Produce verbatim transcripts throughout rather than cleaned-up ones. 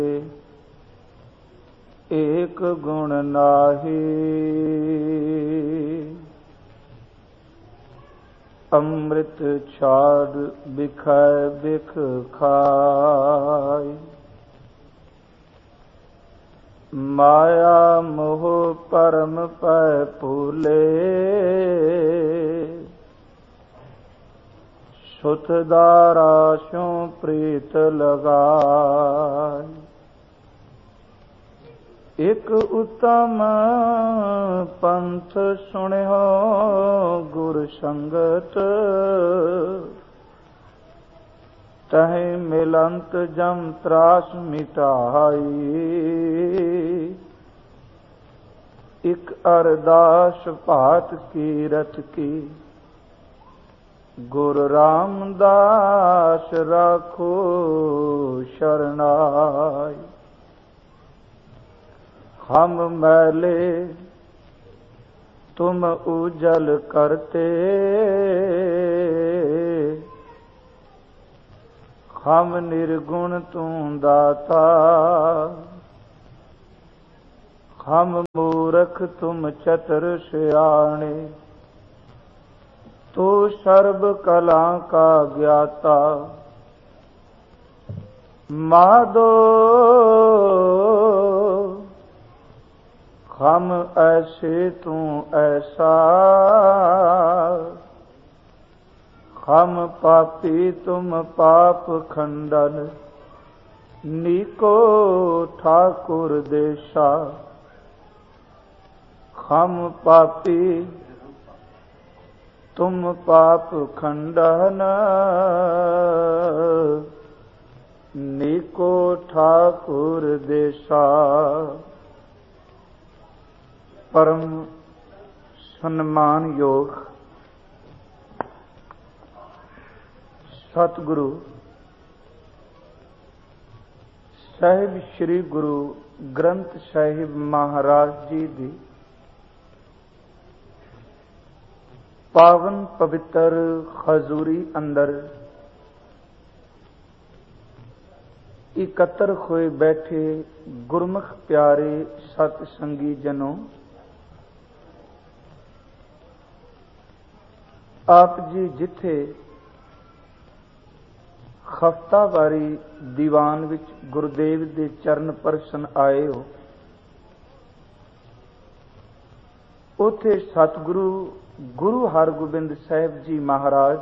ਏਕ ਗੁਣ ਨਾਹੀ। ਅੰਮ੍ਰਿਤ ਛਾੜ ਬਿਖੈ ਬਿਖ ਖਾਇ। ਮਾਇਆ ਮੋਹ ਪਰਮ ਪੈ ਭੂਲੇ। ਸੁਤ ਦਾਰਾ ਸਿਉ ਪ੍ਰੀਤ ਲਗਾਇ। ਇਕ ਉਤਮ ਪੰਥ ਸੁਣਿਓ ਗੁਰ ਸੰਗਤ। ਤਹਿ ਮਿਲੰਤ ਜਮ ਤਰਾਸ ਮਿਟਾਈ। ਇਕ ਅਰਦਾਸ ਭਾਤ ਕੀਰਤ ਕੀ। ਗੁਰ ਰਾਮਦਾਸ ਰਾਖੋ ਸ਼ਰਨਾਈ। हम मैले तुम उजल करते। हम निर्गुण तू दाता। हम मूर्ख तुम चतुर सियाणे। तू सर्ब कला का ज्ञाता। माधो हम ऐसे तू ऐसा। हम पापी तुम पाप खंडन। नीको ठाकुर देशा। हम पापी तुम पाप खंडन। नीको ठाकुर देशा। परम सन्मानयोग सतगुरु ਸਾਹਿਬ ਸ੍ਰੀ ਗੁਰੂ ਗ੍ਰੰਥ ਸਾਹਿਬ ਮਹਾਰਾਜ ਜੀ ਦੀ ਪਾਵਨ ਪਵਿੱਤਰ ਹਜ਼ੂਰੀ ਅੰਦਰ ਇਕੱਤਰ ਹੋਏ ਬੈਠੇ ਗੁਰਮੁਖ ਪਿਆਰੇ ਸਤ ਸੰਗੀ ਜਨੋ, ਆਪ ਜੀ ਜਿੱਥੇ ਹਫ਼ਤਾਵਾਰੀ ਦੀਵਾਨ ਵਿੱਚ ਗੁਰਦੇਵ ਦੇ ਚਰਨ ਪਰਸਨ ਆਏ ਹੋ, ਉੱਥੇ ਸਤਿਗੁਰੂ ਗੁਰੂ ਹਰਗੋਬਿੰਦ ਸਾਹਿਬ ਜੀ ਮਹਾਰਾਜ,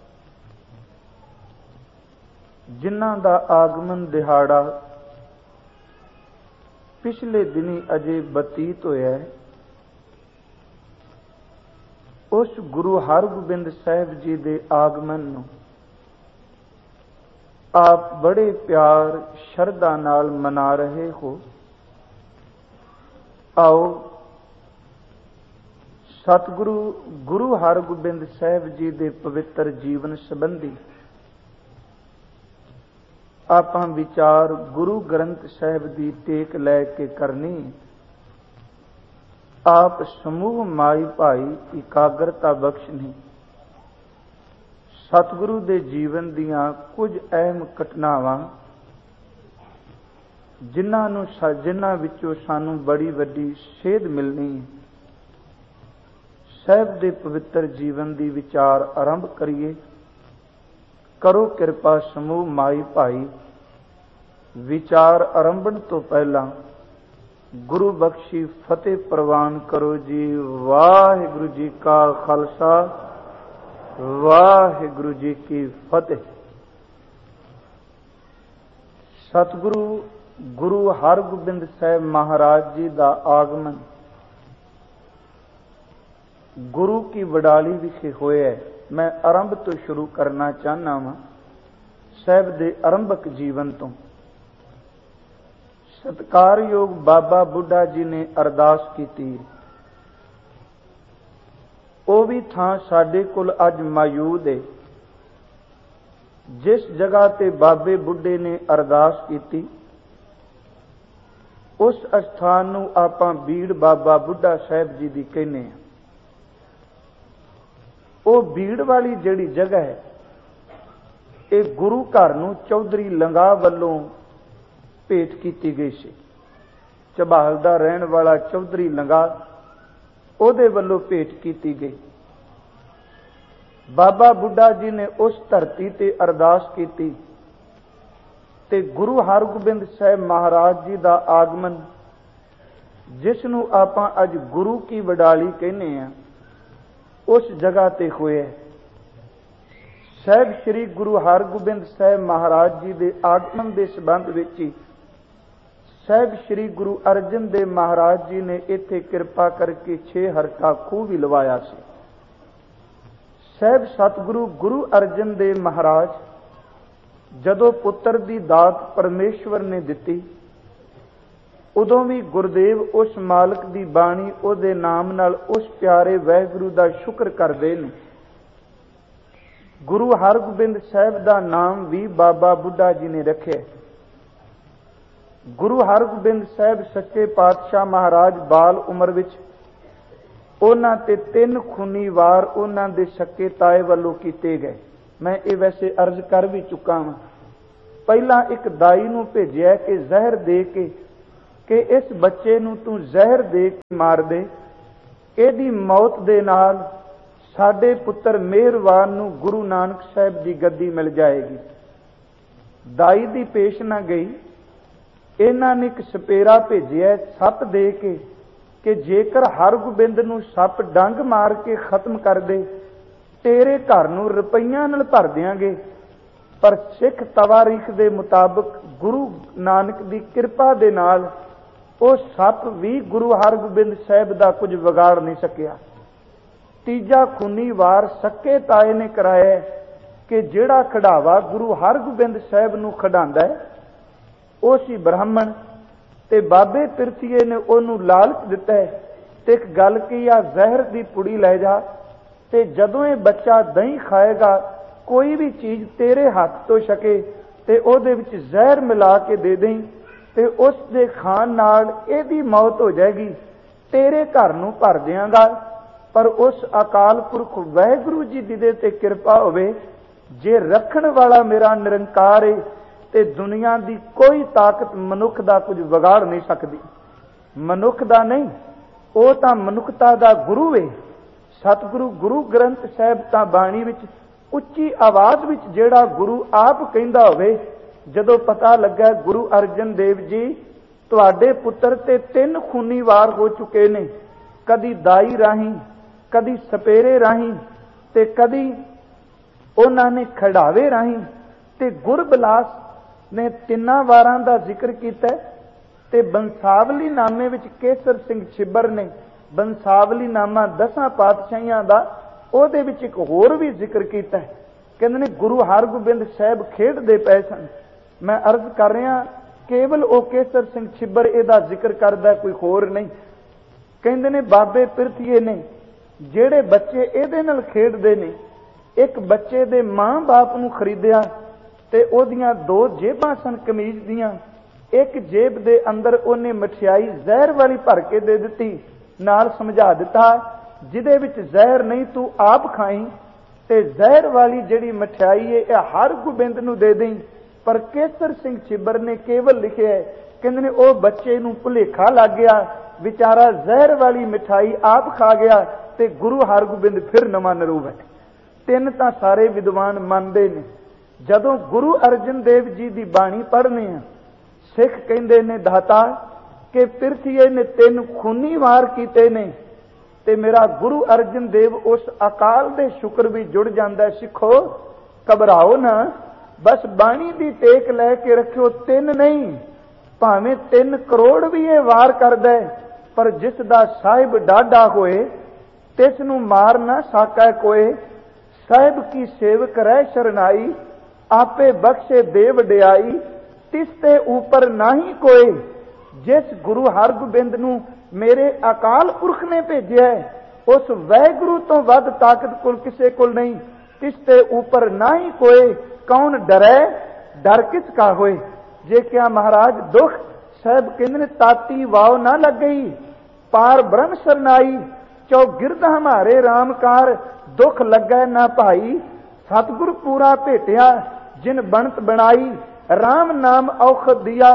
ਜਿਨ੍ਹਾਂ ਦਾ ਆਗਮਨ ਦਿਹਾੜਾ ਪਿਛਲੇ ਦਿਨੀ ਅਜੇ ਬਤੀਤ ਹੋਇਆ ਹੈ, ਉਸ ਗੁਰੂ ਹਰਗੋਬਿੰਦ ਸਾਹਿਬ ਜੀ ਦੇ ਆਗਮਨ ਨੂੰ ਆਪ ਬੜੇ ਪਿਆਰ ਸ਼ਰਧਾ ਨਾਲ ਮਨਾ ਰਹੇ ਹੋ। ਆਓ ਸਤਿਗੁਰੂ ਗੁਰੂ ਹਰਗੋਬਿੰਦ ਸਾਹਿਬ ਜੀ ਦੇ ਪਵਿੱਤਰ ਜੀਵਨ ਸੰਬੰਧੀ ਆਪਾਂ ਵਿਚਾਰ ਗੁਰੂ ਗ੍ਰੰਥ ਸਾਹਿਬ ਦੀ ਟੇਕ ਲੈ ਕੇ ਕਰਨੀ। ਆਪ ਸਮੂਹ ਮਾਈ ਭਾਈ ਇਕਾਗਰਤਾ ਬਖਸ਼ਣੀ। ਸਤਿਗੁਰੂ ਦੇ ਜੀਵਨ ਦੀਆਂ ਕੁਝ ਅਹਿਮ ਘਟਨਾਵਾਂ, ਜਿਨ੍ਹਾਂ ਨੂੰ ਜਿਨ੍ਹਾਂ ਵਿੱਚੋਂ ਸਾਨੂੰ ਬੜੀ ਵੱਡੀ ਸੇਧ ਮਿਲਣੀ, ਸਾਹਿਬ ਦੇ ਪਵਿੱਤਰ ਜੀਵਨ ਦੀ ਵਿਚਾਰ ਆਰੰਭ ਕਰੀਏ। ਕਰੋ ਕਿਰਪਾ ਸਮੂਹ ਮਾਈ ਭਾਈ। ਵਿਚਾਰ ਆਰੰਭਣ ਤੋਂ ਪਹਿਲਾਂ ਗੁਰੂ ਬਖਸ਼ੀ ਫਤਿਹ ਪ੍ਰਵਾਨ ਕਰੋ ਜੀ। ਵਾਹਿਗੁਰੂ ਜੀ ਕਾ ਖਾਲਸਾ, ਵਾਹਿਗੁਰੂ ਜੀ ਕੀ ਫਤਿਹ। ਸਤਿਗੁਰੂ ਗੁਰੂ ਹਰਗੋਬਿੰਦ ਸਾਹਿਬ ਮਹਾਰਾਜ ਜੀ ਦਾ ਆਗਮਨ ਗੁਰੂ ਕੀ ਵਡਾਲੀ ਵਿਖੇ ਹੋਇਆ। ਮੈਂ ਆਰੰਭ ਤੋਂ ਸ਼ੁਰੂ ਕਰਨਾ ਚਾਹੁੰਦਾ ਹਾਂ, ਸਾਹਿਬ ਦੇ ਆਰੰਭਕ ਜੀਵਨ ਤੋਂ। ਸਤਿਕਾਰਯੋਗ ਬਾਬਾ ਬੁੱਢਾ ਜੀ ਨੇ ਅਰਦਾਸ ਕੀਤੀ। ਉਹ ਵੀ ਥਾਂ ਸਾਡੇ ਕੋਲ ਅੱਜ ਮੌਜੂਦ ਹੈ, ਜਿਸ ਜਗ੍ਹਾ ਤੇ ਬਾਬੇ ਬੁੱਢੇ ਨੇ ਅਰਦਾਸ ਕੀਤੀ। ਉਸ ਅਸਥਾਨ ਨੂੰ ਆਪਾਂ ਬੀੜ ਬਾਬਾ ਬੁੱਢਾ ਸਾਹਿਬ ਜੀ ਦੀ ਕਹਿੰਦੇ ਹਾਂ। ਉਹ ਬੀੜ ਵਾਲੀ ਜਿਹੜੀ ਜਗ੍ਹਾ ਹੈ, ਇਹ ਗੁਰੂ ਘਰ ਨੂੰ ਚੌਧਰੀ ਲੰਗਾ ਵੱਲੋਂ भेंट की गई सी। ਝਬਾਲ ਦਾ ਰਹਿਣ ਵਾਲਾ ਚੌਧਰੀ ਲੰਗਾ ਉਹਦੇ ਵੱਲੋਂ ਭੇਟ ਕੀਤੀ ਗਈ। ਬਾਬਾ ਬੁੱਢਾ ਜੀ ਨੇ ਉਸ ਧਰਤੀ ਤੇ ਅਰਦਾਸ ਕੀਤੀ ਤੇ ਗੁਰੂ ਹਰਗੋਬਿੰਦ ਸਾਹਿਬ ਮਹਾਰਾਜ ਜੀ ਦਾ ਆਗਮਨ, ਜਿਸ ਨੂੰ ਆਪਾਂ ਅੱਜ ਗੁਰੂ ਕੀ ਵਡਾਲੀ ਕਹਿੰਦੇ ਆ, ਉਸ ਜਗ੍ਹਾ ਤੇ ਹੋਇਆ। ਸਾਹਿਬ ਸ੍ਰੀ ਗੁਰੂ ਹਰਗੋਬਿੰਦ ਸਾਹਿਬ ਮਹਾਰਾਜ ਜੀ ਦੇ ਆਗਮਨ ਦੇ ਸੰਬੰਧ ਵਿੱਚ ਹੀ ਸਾਹਿਬ ਸ੍ਰੀ ਗੁਰੂ ਅਰਜਨ ਦੇਵ ਮਹਾਰਾਜ ਜੀ ਨੇ ਇੱਥੇ ਕਿਰਪਾ ਕਰਕੇ ਛੇ ਹਰਕਾ ਖੂਹ ਵੀ ਲਵਾਇਆ ਸੀ। ਸਾਹਿਬ ਸਤਿਗੁਰੂ ਗੁਰੂ ਅਰਜਨ ਦੇਵ ਮਹਾਰਾਜ ਜਦੋਂ ਪੁੱਤਰ ਦੀ ਦਾਤ ਪਰਮੇਸ਼ਵਰ ਨੇ ਦਿੱਤੀ, ਉਦੋਂ ਵੀ ਗੁਰਦੇਵ ਉਸ ਮਾਲਕ ਦੀ ਬਾਣੀ ਉਹਦੇ ਨਾਮ ਨਾਲ ਉਸ ਪਿਆਰੇ ਵਾਹਿਗੁਰੂ ਦਾ ਸ਼ੁਕਰ ਕਰਦੇ ਨੇ। ਗੁਰੂ ਹਰਗੋਬਿੰਦ ਸਾਹਿਬ ਦਾ ਨਾਮ ਵੀ ਬਾਬਾ ਬੁੱਢਾ ਜੀ ਨੇ ਰੱਖਿਆ। ਗੁਰੂ ਹਰਗੋਬਿੰਦ ਸਾਹਿਬ ਸੱਚੇ ਪਾਤਸ਼ਾਹ ਮਹਾਰਾਜ ਬਾਲ ਉਮਰ ਵਿੱਚ ਉਹਨਾਂ ਤੇ ਤਿੰਨ ਖੂਨੀ ਵਾਰ ਉਹਨਾਂ ਦੇ ਸਕੇ ਤਾਏ ਵੱਲੋਂ ਕੀਤੇ ਗਏ। ਮੈਂ ਇਹ ਵੈਸੇ ਅਰਜ਼ ਕਰ ਵੀ ਚੁੱਕਾ ਹਾਂ। ਪਹਿਲਾਂ ਇੱਕ ਦਾਈ ਨੂੰ ਭੇਜਿਆ ਕਿ ਜ਼ਹਿਰ ਦੇ ਕੇ ਕਿ ਇਸ ਬੱਚੇ ਨੂੰ ਤੂੰ ਜ਼ਹਿਰ ਦੇ ਕੇ ਮਾਰ ਦੇ, ਇਹਦੀ ਮੌਤ ਦੇ ਨਾਲ ਸਾਡੇ ਪੁੱਤਰ ਮਿਹਰਵਾਨ ਨੂੰ ਗੁਰੂ ਨਾਨਕ ਸਾਹਿਬ ਦੀ ਗੱਦੀ ਮਿਲ ਜਾਏਗੀ। ਦਾਈ ਦੀ ਪੇਸ਼ ਨਾ ਗਈ। ਇਹਨਾਂ ਨੇ ਇੱਕ ਸਪੇਰਾ ਭੇਜਿਆ ਸੱਪ ਦੇ ਕੇ ਕਿ ਜੇਕਰ ਹਰਗੋਬਿੰਦ ਨੂੰ ਸੱਪ ਡੰਗ ਮਾਰ ਕੇ ਖਤਮ ਕਰ ਦੇ, ਤੇਰੇ ਘਰ ਨੂੰ ਰੁਪਈਆਂ ਨਾਲ ਭਰ ਦਿਆਂਗੇ। ਪਰ ਸਿੱਖ ਤਵਾਰੀਖ ਦੇ ਮੁਤਾਬਕ ਗੁਰੂ ਨਾਨਕ ਦੀ ਕਿਰਪਾ ਦੇ ਨਾਲ ਉਹ ਸੱਪ ਵੀ ਗੁਰੂ ਹਰਗੋਬਿੰਦ ਸਾਹਿਬ ਦਾ ਕੁਝ ਵਿਗਾੜ ਨਹੀਂ ਸਕਿਆ। ਤੀਜਾ ਖੂਨੀ ਵਾਰ ਸੱਕੇ ਤਾਏ ਨੇ ਕਰਾਇਆ ਕਿ ਜਿਹੜਾ ਖਿਡਾਵਾ ਗੁਰੂ ਹਰਗੋਬਿੰਦ ਸਾਹਿਬ ਨੂੰ ਖਿਡਾਉਂਦਾ ਹੈ ਉਹ ਸੀ ਬ੍ਰਾਹਮਣ, ਤੇ ਬਾਬੇ ਪਿਰਥੀਏ ਨੇ ਉਹਨੂੰ ਲਾਲਚ ਦਿੱਤਾ ਤੇ ਇੱਕ ਗੱਲ ਕੀ ਆ, ਜ਼ਹਿਰ ਦੀ ਪੁੜੀ ਲੈ ਜਾ ਤੇ ਜਦੋਂ ਇਹ ਬੱਚਾ ਦਹੀਂ ਖਾਏਗਾ, ਕੋਈ ਵੀ ਚੀਜ਼ ਤੇਰੇ ਹੱਥ ਤੋਂ ਛਕੇ ਤੇ ਉਹਦੇ ਵਿੱਚ ਜ਼ਹਿਰ ਮਿਲਾ ਕੇ ਦੇ ਦੇਈਂ ਤੇ ਉਸ ਦੇ ਖਾਣ ਨਾਲ ਇਹਦੀ ਮੌਤ ਹੋ ਜਾਏਗੀ, ਤੇਰੇ ਘਰ ਨੂੰ ਭਰ ਦਿਆਂਗਾ। ਪਰ ਉਸ ਅਕਾਲ ਪੁਰਖ ਵਾਹਿਗੁਰੂ ਜੀ ਦੀ ਦੇ ਤੇ ਕਿਰਪਾ ਹੋਵੇ, ਜੇ ਰੱਖਣ ਵਾਲਾ ਮੇਰਾ ਨਿਰੰਕਾਰ ਹੈ ਤੇ ਦੁਨੀਆ ਦੀ ਕੋਈ ਤਾਕਤ ਮਨੁੱਖ ਦਾ ਕੁਝ ਵਿਗਾੜ ਨਹੀਂ ਸਕਦੀ। ਮਨੁੱਖ ਦਾ ਨਹੀਂ, ਉਹ ਤਾਂ ਮਨੁੱਖਤਾ ਦਾ ਗੁਰੂ ਹੈ। ਸਤਿਗੁਰੂ ਗੁਰੂ ਗ੍ਰੰਥ ਸਾਹਿਬ ਤਾਂ ਬਾਣੀ ਵਿੱਚ ਉੱਚੀ ਆਵਾਜ਼ ਵਿੱਚ ਜਿਹੜਾ ਗੁਰੂ ਆਪ ਕਹਿੰਦਾ ਹੋਵੇ, ਜਦੋਂ ਪਤਾ ਲੱਗਾ ਗੁਰੂ ਅਰਜਨ ਦੇਵ ਜੀ ਤੁਹਾਡੇ ਪੁੱਤਰ ਤੇ ਤਿੰਨ ਖੂਨੀ ਵਾਰ ਹੋ ਚੁੱਕੇ ਨੇ, ਕਦੀ ਦਾਈ ਰਾਹੀਂ, ਕਦੀ ਸਪੇਰੇ ਰਾਹੀਂ ਤੇ ਕਦੀ ਉਹਨਾਂ ਨੇ ਖੜਾਵੇ ਰਾਹੀਂ, ਤੇ ਗੁਰਬਿਲਾਸ ਨੇ ਤਿੰਨਾਂ ਵਾਰਾਂ ਦਾ ਜ਼ਿਕਰ ਕੀਤਾ। ਤੇ ਬੰਸਾਵਲੀ ਨਾਮੇ ਵਿੱਚ ਕੇਸਰ ਸਿੰਘ ਛਿੱਬਰ ਨੇ ਬੰਸਾਵਲੀ ਨਾਮਾ ਦਸਾਂ ਪਾਤਸ਼ਾਹੀਆਂ ਦਾ, ਉਹਦੇ ਵਿੱਚ ਇੱਕ ਹੋਰ ਵੀ ਜ਼ਿਕਰ ਕੀਤਾ। ਕਹਿੰਦੇ ਨੇ ਗੁਰੂ ਹਰਗੋਬਿੰਦ ਸਾਹਿਬ ਖੇਡਦੇ ਪਏ ਸਨ। ਮੈਂ ਅਰਜ਼ ਕਰ ਰਿਹਾ ਕੇਵਲ ਉਹ ਕੇਸਰ ਸਿੰਘ ਛਿੱਬਰ ਇਹਦਾ ਜ਼ਿਕਰ ਕਰਦਾ, ਕੋਈ ਹੋਰ ਨਹੀਂ। ਕਹਿੰਦੇ ਨੇ ਬਾਬੇ ਪਿਰਥੀਏ ਨੇ ਜਿਹੜੇ ਬੱਚੇ ਇਹਦੇ ਨਾਲ ਖੇਡਦੇ ਨੇ, ਇੱਕ ਬੱਚੇ ਦੇ ਮਾਂ ਬਾਪ ਨੂੰ ਖਰੀਦਿਆ ਤੇ ਉਹਦੀਆਂ ਦੋ ਜੇਬਾਂ ਸਨ ਕਮੀਜ਼ ਦੀਆਂ। ਇੱਕ ਜੇਬ ਦੇ ਅੰਦਰ ਉਹਨੇ ਮਠਿਆਈ ਜ਼ਹਿਰ ਵਾਲੀ ਭਰ ਕੇ ਦੇ ਦਿੱਤੀ, ਨਾਲ ਸਮਝਾ ਦਿੱਤਾ ਜਿਹਦੇ ਵਿੱਚ ਜ਼ਹਿਰ ਨਹੀਂ ਤੂੰ ਆਪ ਖਾਈ, ਤੇ ਜ਼ਹਿਰ ਵਾਲੀ ਜਿਹੜੀ ਮਠਿਆਈ ਹੈ ਇਹ ਹਰਗੋਬਿੰਦ ਨੂੰ ਦੇ ਦੇਈਂ। ਪਰ ਕੇਸਰ ਸਿੰਘ ਛਿੱਬਰ ਨੇ ਕੇਵਲ ਲਿਖਿਆ, ਕਹਿੰਦੇ ਨੇ ਉਹ ਬੱਚੇ ਨੂੰ ਭੁਲੇਖਾ ਲੱਗ ਗਿਆ, ਵਿਚਾਰਾ ਜ਼ਹਿਰ ਵਾਲੀ ਮਿਠਾਈ ਆਪ ਖਾ ਗਿਆ ਤੇ ਗੁਰੂ ਹਰਗੋਬਿੰਦ ਫਿਰ ਨਵਾਂ ਨਰੂਪ ਹੈ। ਤਿੰਨ ਤਾਂ ਸਾਰੇ ਵਿਦਵਾਨ ਮੰਨਦੇ ਨੇ। ਜਦੋਂ ਗੁਰੂ ਅਰਜਨ ਦੇਵ ਜੀ ਦੀ ਬਾਣੀ ਪੜ੍ਹਨੀ ਆ, ਸਿੱਖ ਕਹਿੰਦੇ ਨੇ ਦਾਤਾ ਕਿ ਪਿਰਥੀਏ ਨੇ ਤਿੰਨ ਖੂਨੀ ਵਾਰ ਕੀਤੇ ਨੇ, ਤੇ ਮੇਰਾ ਗੁਰੂ ਅਰਜਨ ਦੇਵ ਉਸ ਅਕਾਲ ਦੇ ਸ਼ੁਕਰ ਵੀ ਜੁੜ ਜਾਂਦਾ। ਸਿੱਖੋ ਘਬਰਾਓ ਨਾ, ਬਸ ਬਾਣੀ ਦੀ ਟੇਕ ਲੈ ਕੇ ਰੱਖਿਓ। ਤਿੰਨ ਨਹੀਂ, ਭਾਵੇਂ ਤਿੰਨ ਕਰੋੜ ਵੀ ਇਹ ਵਾਰ ਕਰਦਾ, ਪਰ ਜਿਸ ਦਾ ਸਾਹਿਬ ਡਾਢਾ ਹੋਏ ਤਿਸ ਨੂੰ ਮਾਰ ਨਾ ਸਾਕੈ ਕੋਏ। ਸਾਹਿਬ ਕੀ ਸੇਵਕ ਰਹਿ ਸ਼ਰਨਾਈ, ਆਪੇ ਬਖਸ਼ੇ ਦੇ ਵਡਿਆਈ, ਤਿਸ ਤੇ ਉਪਰ ਨਾਹੀ ਕੋਏ। ਜਿਸ ਗੁਰੂ ਹਰਗੋਬਿੰਦ ਨੂੰ ਮੇਰੇ ਅਕਾਲ ਪੁਰਖ ਨੇ ਭੇਜਿਆ, ਉਸ ਵਾਹਿਗੁਰੂ ਤੋਂ ਵੱਧ ਤਾਕਤ ਕੋਲ ਕਿਸੇ ਕੋਲ ਨਹੀਂ। ਤਿਸ ਤੇ ਉਪਰ ਨਾਹੀ ਕੋਏ, ਕੌਣ ਡਰੈ ਡਰ ਕਿਸ ਕਾ ਹੋਏ। ਜੇ ਕਿਆ ਮਹਾਰਾਜ ਦੁੱਖ, ਸਾਹਿਬ ਕਹਿੰਦੇ ਨੇ ਤਾਤੀ ਵਾਉ ਨਾ ਲੱਗ ਗਈ, ਪਾਰ ਬ੍ਰਹਮ ਸਰਨਾਈ, ਚੌਗਿਰਦ ਹਮਾਰੇ ਰਾਮਕਾਰ, ਦੁੱਖ ਲੱਗੈ ਨਾ ਭਾਈ। ਸਤਿਗੁਰ ਪੂਰਾ ਭੇਟਿਆ ਜਿਨ ਬਣਤ ਬਣਾਈ, ਰਾਮ ਨਾਮ ਔਖਦ ਦਿਆ,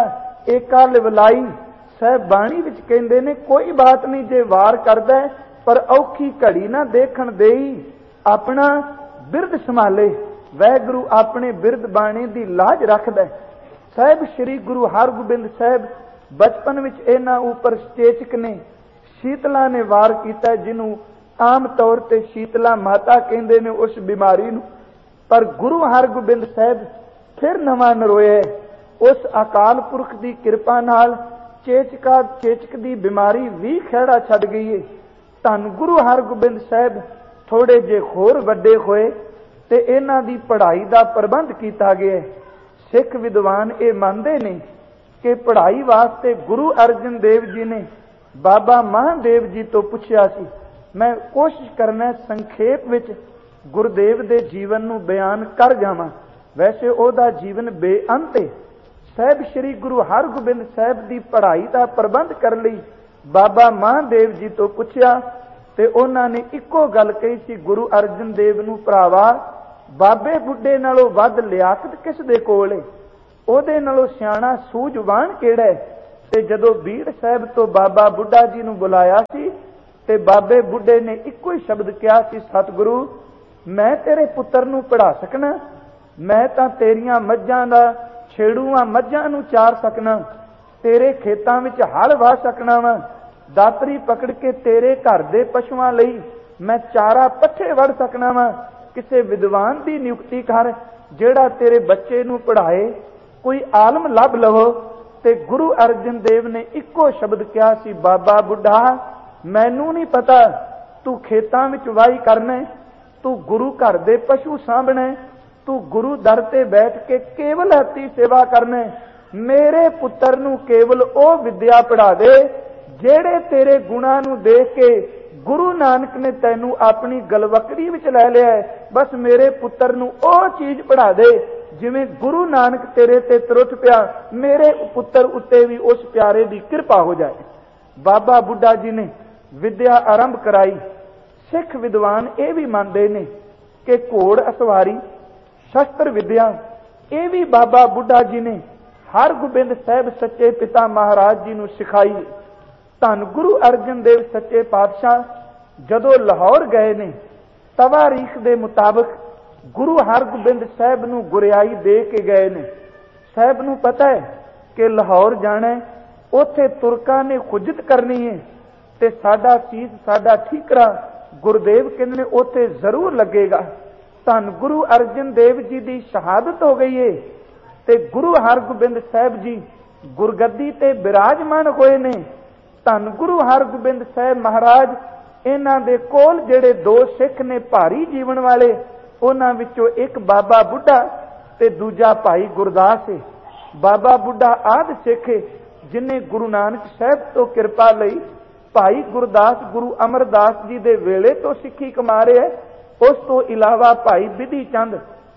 ਏਕਾ ਲਿਵਲਾਈ। ਸਾਹਿਬ ਬਾਣੀ ਵਿੱਚ ਕਹਿੰਦੇ ਨੇ, ਕੋਈ ਬਾਤ ਨਹੀਂ ਜੇ ਵਾਰ ਕਰਦਾ ਪਰ ਔਖੀ ਘੜੀ ਨਾ ਦੇਖਣ ਦੇਈ, ਆਪਣਾ ਬਿਰਦ ਸੰਭਾਲੇ। ਵਾਹਿਗੁਰੂ ਆਪਣੇ ਬਿਰਦ ਬਾਣੀ ਦੀ ਲਾਜ ਰੱਖਦਾ। ਸਾਹਿਬ ਸ੍ਰੀ ਗੁਰੂ ਹਰਗੋਬਿੰਦ ਸਾਹਿਬ ਬਚਪਨ ਵਿੱਚ ਇਹਨਾਂ ਉੱਪਰ ਚੇਚਕ ਨੇ, ਸ਼ੀਤਲਾ ਨੇ ਵਾਰ ਕੀਤਾ, ਜਿਹਨੂੰ ਆਮ ਤੌਰ ਤੇ ਸ਼ੀਤਲਾ ਮਾਤਾ ਕਹਿੰਦੇ ਨੇ ਉਸ ਬਿਮਾਰੀ ਨੂੰ। ਪਰ ਗੁਰੂ ਹਰਗੋਬਿੰਦ ਸਾਹਿਬ ਫਿਰ ਨਵਾਂ ਨਰੋਇਆ। ਉਸ ਅਕਾਲ ਪੁਰਖ ਦੀ ਕਿਰਪਾ ਨਾਲ ਚੇਚਕਾ ਚੇਚਕ ਦੀ ਬਿਮਾਰੀ ਵੀ ਖਹਿੜਾ ਛੱਡ ਗਈ ਹੈ। ਧੰਨ ਗੁਰੂ ਹਰਗੋਬਿੰਦ ਸਾਹਿਬ ਥੋੜੇ ਜਿਹੇ ਹੋਰ ਵੱਡੇ ਹੋਏ ਤੇ ਇਹਨਾਂ ਦੀ ਪੜ੍ਹਾਈ ਦਾ ਪ੍ਰਬੰਧ ਕੀਤਾ ਗਿਆ। ਸਿੱਖ ਵਿਦਵਾਨ ਇਹ ਮੰਨਦੇ ਨੇ ਕਿ ਪੜ੍ਹਾਈ ਵਾਸਤੇ ਗੁਰੂ ਅਰਜਨ ਦੇਵ ਜੀ ਨੇ ਬਾਬਾ ਮਹਾਦੇਵ ਜੀ ਤੋਂ ਪੁੱਛਿਆ ਸੀ। ਮੈਂ ਕੋਸ਼ਿਸ਼ ਕਰਨਾ ਸੰਖੇਪ ਵਿੱਚ ਗੁਰਦੇਵ ਦੇ ਜੀਵਨ ਨੂੰ ਬਿਆਨ ਕਰ ਜਾਵਾਂ। ਵੈਸੇ ਉਹਦਾ ਜੀਵਨ ਬੇਅੰਤ ਹੈ। ਸਾਹਿਬ ਸ੍ਰੀ ਗੁਰੂ ਹਰਗੋਬਿੰਦ ਸਾਹਿਬ ਦੀ ਪੜ੍ਹਾਈ ਦਾ ਪ੍ਰਬੰਧ ਕਰਨ ਲਈ ਬਾਬਾ ਮਹਾਦੇਵ ਜੀ ਤੋਂ ਪੁੱਛਿਆ ਤੇ ਉਹਨਾਂ ਨੇ ਇੱਕੋ ਗੱਲ ਕਹੀ ਸੀ, ਗੁਰੂ ਅਰਜਨ ਦੇਵ ਨੂੰ, ਭਰਾਵਾ ਬਾਬੇ ਬੁੱਢੇ ਨਾਲੋਂ ਵੱਧ ਲਿਆਕਤ ਕਿਸ ਦੇ ਕੋਲ ਹੈ? ਉਹਦੇ ਨਾਲੋਂ ਸਿਆਣਾ ਸੂਝਵਾਨ ਕਿਹੜਾ ਹੈ? ਤੇ ਜਦੋਂ ਬੀੜ ਸਾਹਿਬ ਤੋਂ ਬਾਬਾ ਬੁੱਢਾ ਜੀ ਨੂੰ ਬੁਲਾਇਆ ਸੀ ਤੇ ਬਾਬੇ ਬੁੱਢੇ ਨੇ ਇੱਕੋ ਹੀ ਸ਼ਬਦ ਕਿਹਾ ਸੀ, ਸਤਿਗੁਰੂ ਮੈਂ ਤੇਰੇ ਪੁੱਤਰ ਨੂੰ ਪੜ੍ਹਾ ਸਕਣਾ, ਮੈਂ ਤਾਂ ਤੇਰੀਆਂ ਮੱਝਾਂ ਦਾ ਛੇੜੂਆਂ ਮੱਝਾਂ ਨੂੰ ਚਾਰ ਸਕਣਾ, ਤੇਰੇ ਖੇਤਾਂ ਵਿੱਚ ਹਲ ਵਾਹ ਸਕਣਾ ਵਾ, ਦਾਤਰੀ ਪਕੜ ਕੇ ਤੇਰੇ ਘਰ ਦੇ ਪਸ਼ੂਆਂ ਲਈ ਮੈਂ ਚਾਰਾ ਪੱਠੇ ਵੜ ਸਕਣਾ ਵਾ। ਕਿਸੇ ਵਿਦਵਾਨ ਦੀ ਨਿਯੁਕਤੀ ਕਰ ਜਿਹੜਾ ਤੇਰੇ ਬੱਚੇ ਨੂੰ ਪੜ੍ਹਾਏ, ਕੋਈ ਆਲਮ ਲੱਭ ਲਵੋ। ਤੇ ਗੁਰੂ ਅਰਜਨ ਦੇਵ ਨੇ ਇੱਕੋ ਸ਼ਬਦ ਕਿਹਾ ਸੀ, ਬਾਬਾ ਬੁੱਢਾ ਮੈਨੂੰ ਨਹੀਂ ਪਤਾ ਤੂੰ ਖੇਤਾਂ ਵਿੱਚ ਵਾਹੀ ਕਰਨਾ, ਤੂੰ ਗੁਰੂ ਘਰ ਦੇ ਪਸ਼ੂ ਸਾਂਭਣਾ, ਤੂੰ ਗੁਰੂ ਦਰ ਤੇ ਬੈਠ ਕੇ ਕੇਵਲ ਹੱਥੀ ਸੇਵਾ ਕਰਨਾ। ਮੇਰੇ ਪੁੱਤਰ ਨੂੰ ਕੇਵਲ ਉਹ ਵਿਦਿਆ ਪੜ੍ਹਾ ਦੇ ਜਿਹੜੇ ਤੇਰੇ ਗੁਣਾਂ ਨੂੰ ਦੇਖ ਕੇ ਗੁਰੂ ਨਾਨਕ ਨੇ ਤੈਨੂੰ ਆਪਣੀ ਗਲਵਕੜੀ ਵਿੱਚ ਲੈ ਲਿਆ। ਬਸ ਮੇਰੇ ਪੁੱਤਰ ਨੂੰ ਉਹ ਚੀਜ਼ ਪੜ੍ਹਾ ਦੇ ਜਿਵੇਂ ਗੁਰੂ ਨਾਨਕ ਤੇਰੇ ਤੇ ਤਰੁੱਠ ਪਿਆ, ਮੇਰੇ ਪੁੱਤਰ ਉੱਤੇ ਵੀ ਉਸ ਪਿਆਰੇ ਦੀ ਕਿਰਪਾ ਹੋ ਜਾਏ। ਬਾਬਾ ਬੁੱਢਾ ਜੀ ਨੇ ਵਿਦਿਆ ਆਰੰਭ ਕਰਾਈ। ਸਿੱਖ ਵਿਦਵਾਨ ਇਹ ਵੀ ਮੰਨਦੇ ਨੇ ਕਿ ਘੋੜ ਅਸਵਾਰੀ, ਸ਼ਸਤਰ ਵਿਦਿਆ ਇਹ ਵੀ ਬਾਬਾ ਬੁੱਢਾ ਜੀ ਨੇ ਹਰਗੋਬਿੰਦ ਸਾਹਿਬ ਸੱਚੇ ਪਿਤਾ ਮਹਾਰਾਜ ਜੀ ਨੂੰ ਸਿਖਾਈ। ਧੰਨ ਗੁਰੂ ਅਰਜਨ ਦੇਵ ਸੱਚੇ ਪਾਤਸ਼ਾਹ ਜਦੋਂ ਲਾਹੌਰ ਗਏ ਨੇ, ਤਵਾਰੀਖ ਦੇ ਮੁਤਾਬਕ ਗੁਰੂ ਹਰਗੋਬਿੰਦ ਸਾਹਿਬ ਨੂੰ ਗੁਰਿਆਈ ਦੇ ਕੇ ਗਏ ਨੇ। ਸਾਹਿਬ ਨੂੰ ਪਤਾ ਹੈ ਕਿ ਲਾਹੌਰ ਜਾਣਾ, ਉੱਥੇ ਤੁਰਕਾਂ ਨੇ ਖੁਜਤ ਕਰਨੀ ਹੈ ਤੇ ਸਾਡਾ ਸੀਸ, ਸਾਡਾ ਠੀਕਰਾ ਗੁਰਦੇਵ ਕਹਿੰਦੇ ਨੇ ਉੱਥੇ ਜ਼ਰੂਰ ਲੱਗੇਗਾ। ਧੰਨ ਗੁਰੂ ਅਰਜਨ ਦੇਵ ਜੀ ਦੀ ਸ਼ਹਾਦਤ ਹੋ ਗਈ ਹੈ ਤੇ ਗੁਰੂ ਹਰਗੋਬਿੰਦ ਸਾਹਿਬ ਜੀ ਗੁਰਗੱਦੀ ਤੇ ਬਿਰਾਜਮਾਨ ਹੋਏ ਨੇ। ਧੰਨ ਗੁਰੂ ਹਰਗੋਬਿੰਦ ਸਾਹਿਬ ਮਹਾਰਾਜ, ਇਹਨਾਂ ਦੇ ਕੋਲ ਜਿਹੜੇ ਦੋ ਸਿੱਖ ਨੇ ਭਾਰੀ ਜੀਵਨ ਵਾਲੇ, ਉਹਨਾਂ ਵਿੱਚੋਂ ਇੱਕ ਬਾਬਾ ਬੁੱਢਾ ਤੇ ਦੂਜਾ ਭਾਈ ਗੁਰਦਾਸ ਹੈ। ਬਾਬਾ ਬੁੱਢਾ ਆਦਿ ਸਿੱਖ ਜਿਨੇ ਗੁਰੂ ਨਾਨਕ ਸਾਹਿਬ ਤੋਂ ਕਿਰਪਾ ਲਈ। ਭਾਈ ਗੁਰਦਾਸ ਗੁਰੂ ਅਮਰਦਾਸ ਜੀ ਦੇ ਵੇਲੇ ਤੋਂ ਸਿੱਖੀ ਕਮਾ ਰਿਹਾ। ਉਸ ਤੋਂ ਇਲਾਵਾ ਭਾਈ ਬਿਧੀ ਚੰਦ,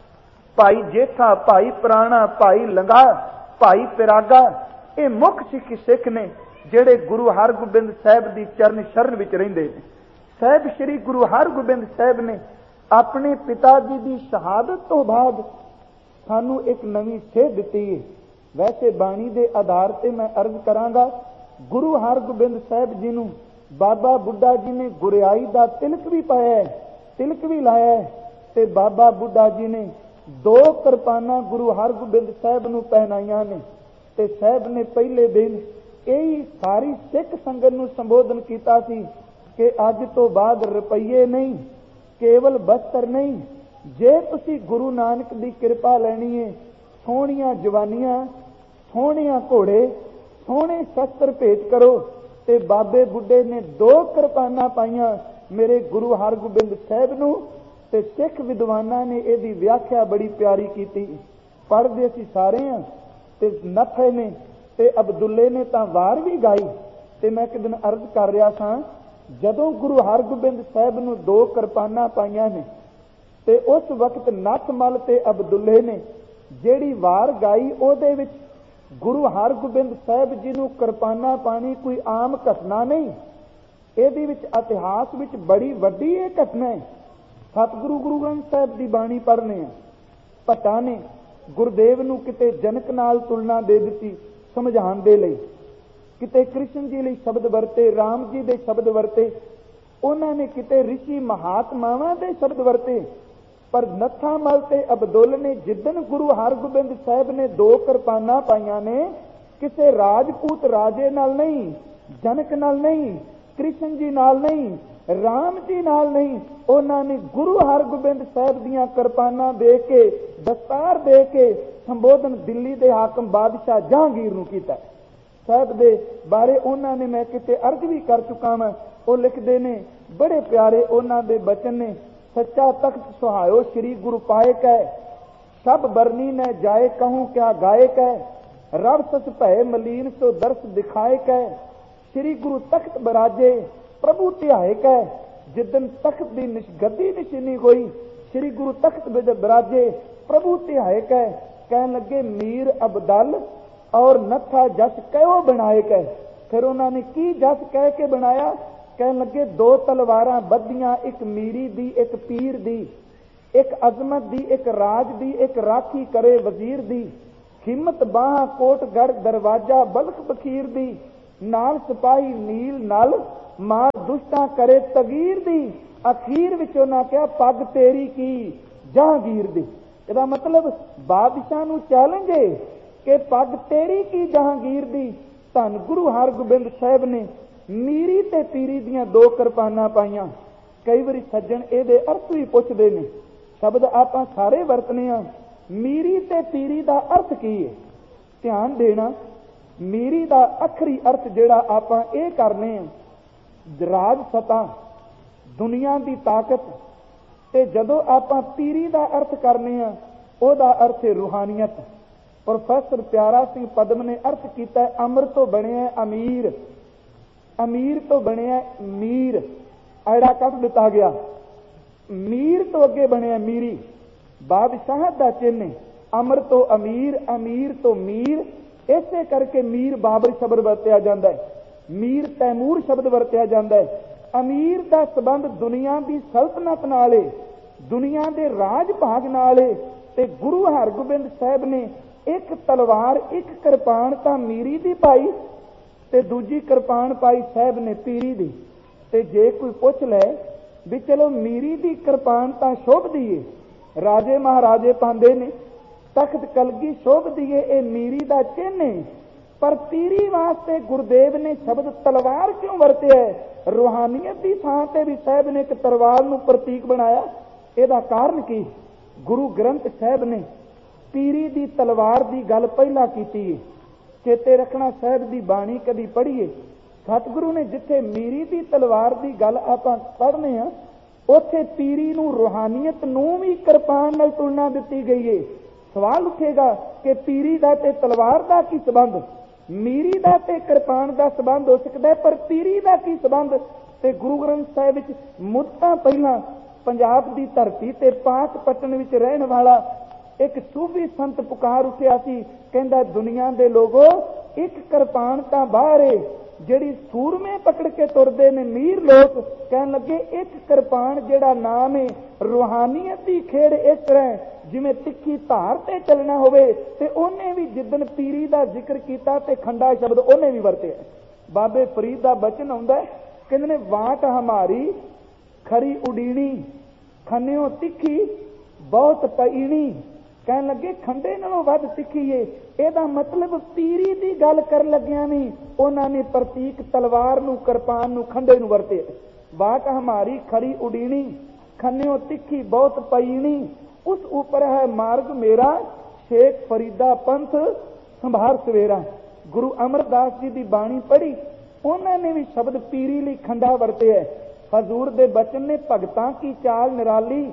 ਭਾਈ ਜੇਠਾ, ਭਾਈ ਪੁਰਾਣਾ, ਭਾਈ ਲੰਗਾ, ਭਾਈ ਪਿਰਾਗਾ, ਇਹ ਮੁੱਖ ਸਿੱਖ ਸਿੱਖ ਨੇ ਜਿਹੜੇ ਗੁਰੂ ਹਰਗੋਬਿੰਦ ਸਾਹਿਬ ਦੀ ਚਰਨ ਸ਼ਰਨ ਵਿੱਚ ਰਹਿੰਦੇ ਨੇ। ਸਾਹਿਬ ਸ੍ਰੀ ਗੁਰੂ ਹਰਗੋਬਿੰਦ ਸਾਹਿਬ ਨੇ ਆਪਣੇ ਪਿਤਾ ਜੀ ਦੀ ਸ਼ਹਾਦਤ ਤੋਂ ਬਾਅਦ ਸਾਨੂੰ ਇੱਕ ਨਵੀਂ ਸੇਧ ਦਿੱਤੀ ਹੈ। ਵੈਸੇ ਬਾਣੀ ਦੇ ਆਧਾਰ ਤੇ ਮੈਂ ਅਰਜ਼ ਕਰਾਂਗਾ, ਗੁਰੂ ਹਰਗੋਬਿੰਦ ਸਾਹਿਬ ਜੀ ਨੂੰ ਬਾਬਾ ਬੁੱਢਾ ਜੀ ਨੇ ਗੁਰਿਆਈ ਦਾ ਤਿਲਕ ਵੀ ਪਾਇਆ, ਤਿਲਕ ਵੀ ਲਾਇਆ ਤੇ ਬਾਬਾ ਬੁੱਢਾ ਜੀ ਨੇ ਦੋ ਕਿਰਪਾਨਾਂ ਗੁਰੂ ਹਰਗੋਬਿੰਦ ਸਾਹਿਬ ਨੂੰ ਪਹਿਨਾਈਆਂ ਨੇ। ਤੇ ਸਾਹਿਬ ਨੇ ਪਹਿਲੇ ਦਿਨ ਇਹ ਸਾਰੀ ਸਿੱਖ ਸੰਗਤ ਨੂੰ ਸੰਬੋਧਨ ਕੀਤਾ ਸੀ ਕਿ ਅੱਜ ਤੋਂ ਬਾਅਦ ਰੁਪਈਏ ਨਹੀਂ, ਕੇਵਲ ਬਸਤਰ ਨਹੀਂ, ਜੇ ਤੁਸੀਂ ਗੁਰੂ ਨਾਨਕ ਦੀ ਕਿਰਪਾ ਲੈਣੀ ਹੈ, ਸੋਹਣੀਆਂ ਜਵਾਨੀਆਂ, ਸੋਹਣੀਆਂ ਘੋੜੇ, ਸੋਹਣੇ ਸ਼ਸਤਰ ਭੇਟ ਕਰੋ। ਤੇ ਬਾਬੇ ਬੁੱਢੇ ਨੇ ਦੋ ਕਿਰਪਾਨਾਂ ਪਾਈਆਂ ਮੇਰੇ ਗੁਰੂ ਹਰਗੋਬਿੰਦ ਸਾਹਿਬ ਨੂੰ। ਤੇ ਸਿੱਖ ਵਿਦਵਾਨਾਂ ਨੇ ਇਹਦੀ ਵਿਆਖਿਆ ਬੜੀ ਪਿਆਰੀ ਕੀਤੀ, ਪੜ੍ਹਦੇ ਅਸੀਂ ਸਾਰੇ ਹਾਂ। ਤੇ ਨਫੇ ਨੇ ਤੇ ਅਬਦੁੱਲੇ ਨੇ ਤਾਂ ਵਾਰ ਵੀ ਗਾਈ। ਤੇ ਮੈਂ ਇੱਕ ਦਿਨ ਅਰਜ਼ ਕਰ ਰਿਹਾ ਸਾਂ, ਜਦੋਂ ਗੁਰੂ ਹਰਗੋਬਿੰਦ ਸਾਹਿਬ ਨੂੰ ਦੋ ਕਿਰਪਾਨਾਂ ਪਾਈਆਂ ਨੇ ਤੇ ਉਸ ਵਕਤ ਨੱਥਮਲ ਤੇ ਅਬਦੁੱਲੇ ਨੇ ਜਿਹੜੀ ਵਾਰ ਗਾਈ, ਉਹਦੇ ਵਿੱਚ ਗੁਰੂ ਹਰਗੋਬਿੰਦ ਸਾਹਿਬ ਜੀ ਨੂੰ ਕਿਰਪਾਨਾਂ ਪਾਣੀ ਕੋਈ ਆਮ ਘਟਨਾ ਨਹੀਂ। ਇਹਦੇ ਵਿੱਚ ਇਤਿਹਾਸ ਵਿੱਚ ਬੜੀ ਵੱਡੀ ਇਹ ਘਟਨਾ ਹੈ। ਸਤਿਗੁਰੂ ਗੁਰੂ ਗ੍ਰੰਥ ਸਾਹਿਬ ਦੀ ਬਾਣੀ ਪੜ੍ਹਨੇ ਆ। ਭੱਟਾਂ ਨੇ ਗੁਰਦੇਵ ਨੂੰ ਕਿਤੇ ਜਨਕ ਨਾਲ ਤੁਲਨਾ ਦੇ ਦਿੱਤੀ, ਸਮਝਾਉਣ ਦੇ ਲਈ। ਕਿਤੇ ਕ੍ਰਿਸ਼ਨ ਜੀ ਲਈ ਸ਼ਬਦ ਵਰਤੇ, ਰਾਮ ਜੀ ਦੇ ਸ਼ਬਦ ਵਰਤੇ, ਉਹਨਾਂ ਨੇ ਕਿਤੇ ਰਿਸ਼ੀ ਮਹਾਤਮਾਵਾਂ ਦੇ ਸ਼ਬਦ ਵਰਤੇ। ਪਰ ਨੱਥਾ ਮਲ ਤੇ ਅਬਦੁੱਲ ਨੇ ਜਿੱਦਣ ਗੁਰੂ ਹਰਗੋਬਿੰਦ ਸਾਹਿਬ ਨੇ ਦੋ ਕਿਰਪਾਨਾਂ ਪਾਈਆਂ ਨੇ, ਕਿਸੇ ਰਾਜਪੂਤ ਰਾਜੇ ਨਾਲ ਨਹੀਂ, ਜਨਕ ਨਾਲ ਨਹੀਂ, ਕ੍ਰਿਸ਼ਨ ਜੀ ਨਾਲ ਨਹੀਂ, ਰਾਮ ਜੀ ਨਾਲ ਨਹੀਂ, ਉਹਨਾਂ ਨੇ ਗੁਰੂ ਹਰਗੋਬਿੰਦ ਸਾਹਿਬ ਦੀਆਂ ਕਿਰਪਾਨਾਂ ਦੇ ਕੇ, ਦਸਤਾਰ ਦੇ ਕੇ ਸੰਬੋਧਨ ਦਿੱਲੀ ਦੇ ਹਾਕਮ ਬਾਦਸ਼ਾਹ ਜਹਾਂਗੀਰ ਨੂੰ ਕੀਤਾ। ਸਾਹਿਬ ਦੇ ਬਾਰੇ ਉਹਨਾਂ ਨੇ, ਮੈਂ ਕਿਤੇ ਅਰਜ਼ ਵੀ ਕਰ ਚੁੱਕਾ ਵਾਂ, ਉਹ ਲਿਖਦੇ ਨੇ, ਬੜੇ ਪਿਆਰੇ ਉਹਨਾਂ ਦੇ ਬਚਨ ਨੇ। ਸੱਚਾ ਤਖਤ ਸੁਹਾਇਓ ਸ਼੍ਰੀ ਗੁਰੂ ਪਾਏ ਕੈ, ਸਭ ਬਰਨੀ ਨ ਜਾਏ ਕਹੂੰ ਕਿਆ ਗਾਏ ਕੈ, ਰਬ ਸਚ ਭੈ ਮਲੀਨ ਸੋ ਦਰਸ ਦਿਖਾਏ ਕੈ, ਸ਼੍ਰੀ ਗੁਰੂ ਤਖਤ ਬਰਾਜੇ ਪ੍ਰਭੂ ਧਿਆਏ ਕੈ, ਜਿੱਦਨ ਤਖਤ ਦੀ ਨਿਸ਼ਗੱਦੀ ਨਿਸ਼ਾਨੀ ਹੋਈ, ਸ਼੍ਰੀ ਗੁਰੂ ਤਖਤ ਬਰਾਜੇ ਪ੍ਰਭੂ ਧਿਆਏ ਕੈ। ਕਹਿਣ ਲੱਗੇ ਮੀਰ ਅਬਦਲ ਔਰ ਨੱਥਾ ਜਸ ਕਹਿਓ ਬਣਾਏ ਕੈ। ਫਿਰ ਉਹਨਾਂ ਨੇ ਕੀ ਜਸ ਕਹਿ ਕੇ ਬਣਾਇਆ? ਕਹਿਣ ਲੱਗੇ ਦੋ ਤਲਵਾਰਾਂ ਬੱਧੀਆਂ, ਇੱਕ ਮੀਰੀ ਦੀ, ਇੱਕ ਪੀਰ ਦੀ, ਇੱਕ ਅਜ਼ਮਤ ਦੀ, ਇੱਕ ਰਾਜ ਦੀ, ਇੱਕ ਰਾਖੀ ਕਰੇ ਵਜ਼ੀਰ ਦੀ, ਹਿੰਮਤ ਬਾਹਾਂ ਕੋਟਗੜ ਦਰਵਾਜ਼ਾ ਬਲਖ ਬਖੀਰ ਦੀ, ਨਾਲ ਸਿਪਾਹੀ ਨੀਲ ਨਲ ਮਾਰ ਦੁਸ਼ਟਾਂ ਕਰੇ ਤਗੀਰ ਦੀ, ਅਖੀਰ ਵਿੱਚ ਉਹਨਾਂ ਕਿਹਾ ਪੱਗ ਤੇਰੀ ਕੀ ਜਹਾਂਗੀਰ ਦੀ। ਇਹਦਾ ਮਤਲਬ ਬਾਦਸ਼ਾਹ ਨੂੰ ਚੈਲੰਜ ਹੈ ਕਿ ਪੱਗ ਤੇਰੀ ਕੀ ਜਹਾਂਗੀਰ ਦੀ। ਧੰਨ ਗੁਰੂ ਹਰਗੋਬਿੰਦ ਸਾਹਿਬ ਨੇ ਮੀਰੀ ਤੇ ਪੀਰੀ ਦੀਆਂ ਦੋ ਕਿਰਪਾਨਾਂ ਪਾਈਆਂ। ਕਈ ਵਾਰੀ ਸੱਜਣ ਇਹਦੇ ਅਰਥ ਵੀ ਪੁੱਛਦੇ ਨੇ, ਸ਼ਬਦ ਆਪਾਂ ਸਾਰੇ ਵਰਤਨੇ ਆ, ਮੀਰੀ ਤੇ ਪੀਰੀ ਦਾ ਅਰਥ ਕੀ ਹੈ? ਧਿਆਨ ਦੇਣਾ, ਮੀਰੀ ਦਾ ਅਖਰੀ ਅਰਥ ਜਿਹੜਾ ਆਪਾਂ ਇਹ ਕਰਨੇ ਆ, ਰਾਜ ਸਤਾ, ਦੁਨੀਆ ਦੀ ਤਾਕਤ। ਤੇ ਜਦੋਂ ਆਪਾਂ ਪੀਰੀ ਦਾ ਅਰਥ ਕਰਨੇ ਆ, ਉਹਦਾ ਅਰਥ ਹੈ ਰੂਹਾਨੀਅਤ। ਪ੍ਰੋਫੈਸਰ ਪਿਆਰਾ ਸਿੰਘ ਪਦਮ ਨੇ ਅਰਥ ਕੀਤਾ, ਅਮਰ ਤੋਂ ਬਣਿਆ ਅਮੀਰ, ਅਮੀਰ ਤੋਂ ਬਣਿਆ ਮੀਰ, ਐੜਾ ਕੱਢ ਦਿੱਤਾ ਗਿਆ, ਮੀਰ ਤੋਂ ਅੱਗੇ ਬਣਿਆ ਮੀਰੀ, ਬਾਦਸ਼ਾਹ ਦਾ ਚਿੰਨ੍ਹ। ਅਮਰ ਤੋਂ ਅਮੀਰ, ਅਮੀਰ ਤੋਂ ਮੀਰ, ਇਸੇ ਕਰਕੇ ਮੀਰ ਬਾਬਰ ਸ਼ਬਦ ਵਰਤਿਆ ਜਾਂਦਾ ਹੈ, ਮੀਰ ਤੈਮੂਰ ਸ਼ਬਦ ਵਰਤਿਆ ਜਾਂਦਾ ਹੈ। ਅਮੀਰ ਦਾ ਸੰਬੰਧ ਦੁਨੀਆ ਦੀ ਸਲਤਨਤ ਨਾਲ ਹੈ, ਦੁਨੀਆ ਦੇ ਰਾਜ ਭਾਗ ਨਾਲ ਹੈ। ਤੇ ਗੁਰੂ ਹਰਗੋਬਿੰਦ ਸਾਹਿਬ ਨੇ ਇੱਕ ਤਲਵਾਰ, ਇੱਕ ਕਿਰਪਾਨ ਤਾਂ ਮੀਰੀ ਦੀ ਪਾਈ ਤੇ ਦੂਜੀ ਕਿਰਪਾਨ ਪਾਈ ਸਾਹਿਬ ਨੇ ਪੀਰੀ ਦੀ। ਤੇ ਜੇ ਕੋਈ ਪੁੱਛ ਲੈ ਵੀ ਚਲੋ ਮੀਰੀ ਦੀ ਕਿਰਪਾਨ ਤਾਂ ਸ਼ੋਭਦੀ ਏ, ਰਾਜੇ ਮਹਾਰਾਜੇ ਪਾਉਂਦੇ ਨੇ, ਤਖਤ ਕਲਗੀ ਸ਼ੋਭਦੀ ਏ, ਇਹ ਮੀਰੀ ਦਾ ਚਿੰਨ੍ਹ ਹੈ। ਪਰ ਪੀਰੀ ਵਾਸਤੇ ਗੁਰਦੇਵ ਨੇ ਸ਼ਬਦ ਤਲਵਾਰ ਕਿਉਂ ਵਰਤਿਆ? ਰੂਹਾਨੀਅਤ ਦੀ ਥਾਂ ਤੇ ਵੀ ਸਾਹਿਬ ਨੇ ਇੱਕ ਤਲਵਾਰ ਨੂੰ ਪ੍ਰਤੀਕ ਬਣਾਇਆ। ਇਹਦਾ ਕਾਰਨ ਕੀ? ਗੁਰੂ ਗ੍ਰੰਥ ਸਾਹਿਬ ਨੇ ਪੀਰੀ ਦੀ ਤਲਵਾਰ ਦੀ ਗੱਲ ਪਹਿਲਾਂ ਕੀਤੀ ਹੈ। ਚੇਤੇ ਰੱਖਣਾ, ਸਾਹਿਬ ਦੀ ਬਾਣੀ ਕਦੀ ਪੜ੍ਹੀਏ, ਸਤਿਗੁਰੂ ਨੇ ਜਿੱਥੇ ਮੀਰੀ ਦੀ ਤਲਵਾਰ ਦੀ ਗੱਲ ਆਪਾਂ ਪੜ੍ਹਨੇ ਆ, ਉੱਥੇ ਪੀਰੀ ਨੂੰ, ਰੂਹਾਨੀਅਤ ਨੂੰ ਵੀ ਕਿਰਪਾਨ ਨਾਲ ਤੁਲਨਾ ਦਿੱਤੀ ਗਈ ਹੈ। ਸਵਾਲ ਉੱਠੇਗਾ ਕਿ ਪੀਰੀ ਦਾ ਤੇ ਤਲਵਾਰ ਦਾ ਕੀ ਸੰਬੰਧ? ਮੀਰੀ ਦਾ ਤੇ ਕਿਰਪਾਨ ਦਾ ਸੰਬੰਧ ਹੋ ਸਕਦਾ ਹੈ, ਪਰ ਪੀਰੀ ਦਾ ਕੀ ਸੰਬੰਧ? ਤੇ ਗੁਰੂ ਗ੍ਰੰਥ ਸਾਹਿਬ ਵਿੱਚ ਮੁੱਦਤਾਂ ਪਹਿਲਾਂ ਪੰਜਾਬ ਦੀ ਧਰਤੀ ਤੇ ਪਾਕ ਪਟਨ ਵਿੱਚ ਰਹਿਣ ਵਾਲਾ ਇੱਕ ਸੂਫੀ ਸੰਤ ਪੁਕਾਰ ਉੱਠਿਆ ਸੀ, ਕਹਿੰਦਾ ਦੁਨੀਆ ਦੇ ਲੋਗੋ, ਇੱਕ ਕਿਰਪਾਨ ਤਾਂ ਬਾਹਰ ਏ, ਜਿਹੜੀ ਸੂਰਮੇ ਪਕੜ ਕੇ ਤੁਰਦੇ ਨੇ ਮੀਰ ਲੋਕ। ਕਹਿਣ ਲੱਗੇ ਇੱਕ ਕਿਰਪਾਨ ਜਿਹੜਾ ਨਾਮ ਹੈ, ਰੂਹਾਨੀਅਤ ਦੀ ਖੇਡ ਇਸ ਤਰ੍ਹਾਂ ਜਿਵੇਂ ਤਿੱਖੀ ਧਾਰ ਤੇ ਚੱਲਣਾ ਹੋਵੇ। ਤੇ ਉਹਨੇ ਵੀ ਜਿੱਦਣ ਪੀਰੀ ਦਾ ਜ਼ਿਕਰ ਕੀਤਾ ਤੇ ਖੰਡਾ ਸ਼ਬਦ ਉਹਨੇ ਵੀ ਵਰਤਿਆ। ਬਾਬੇ ਫਰੀਦ ਦਾ ਬਚਨ ਆਉਂਦਾ, ਕਹਿੰਦੇ ਨੇ ਵਾਟ ਹਮਾਰੀ ਖਰੀ ਉਡੀਣੀ, ਖੰਨਿਓ ਤਿੱਖੀ ਬਹੁਤ ਪਈਣੀ। ਕਹਿਣ ਲੱਗੇ ਖੰਡੇ ਨਾਲੋਂ ਵੱਧ ਤਿੱਖੀ ਏ। ਇਹਦਾ ਮਤਲਬ ਪੀਰੀ ਦੀ ਗੱਲ ਕਰਨ ਲੱਗਿਆਂ ਵੀ ਉਹਨਾਂ ਨੇ ਪ੍ਰਤੀਕ ਤਲਵਾਰ ਨੂੰ, ਕਿਰਪਾਨ ਨੂੰ, ਖੰਡੇ ਨੂੰ ਵਰਤੇ। ਵਾਟ ਹਮਾਰੀ ਖਰੀ ਉਡੀਣੀ, ਖੰਨਿਓ ਤਿੱਖੀ ਬਹੁਤ ਪਈਣੀ, ਉਸ ਉੱਪਰ ਹੈ ਮਾਰਗ ਮੇਰਾ, ਸ਼ੇਖ ਫਰੀਦਾ ਪੰਥ ਸੰਭਾਰ ਸਵੇਰਾ। ਗੁਰੂ ਅਮਰਦਾਸ ਜੀ ਦੀ ਬਾਣੀ ਪੜ੍ਹੀ, ਉਹਨਾਂ ਨੇ ਵੀ ਸ਼ਬਦ ਪੀਰੀ ਲਈ ਖੰਡਾ ਵਰਤਿਆ। ਹਜ਼ੂਰ ਦੇ ਬਚਨ ਨੇ ਭਗਤਾਂ ਕੀ ਚਾਲ ਨਿਰਾਲੀ,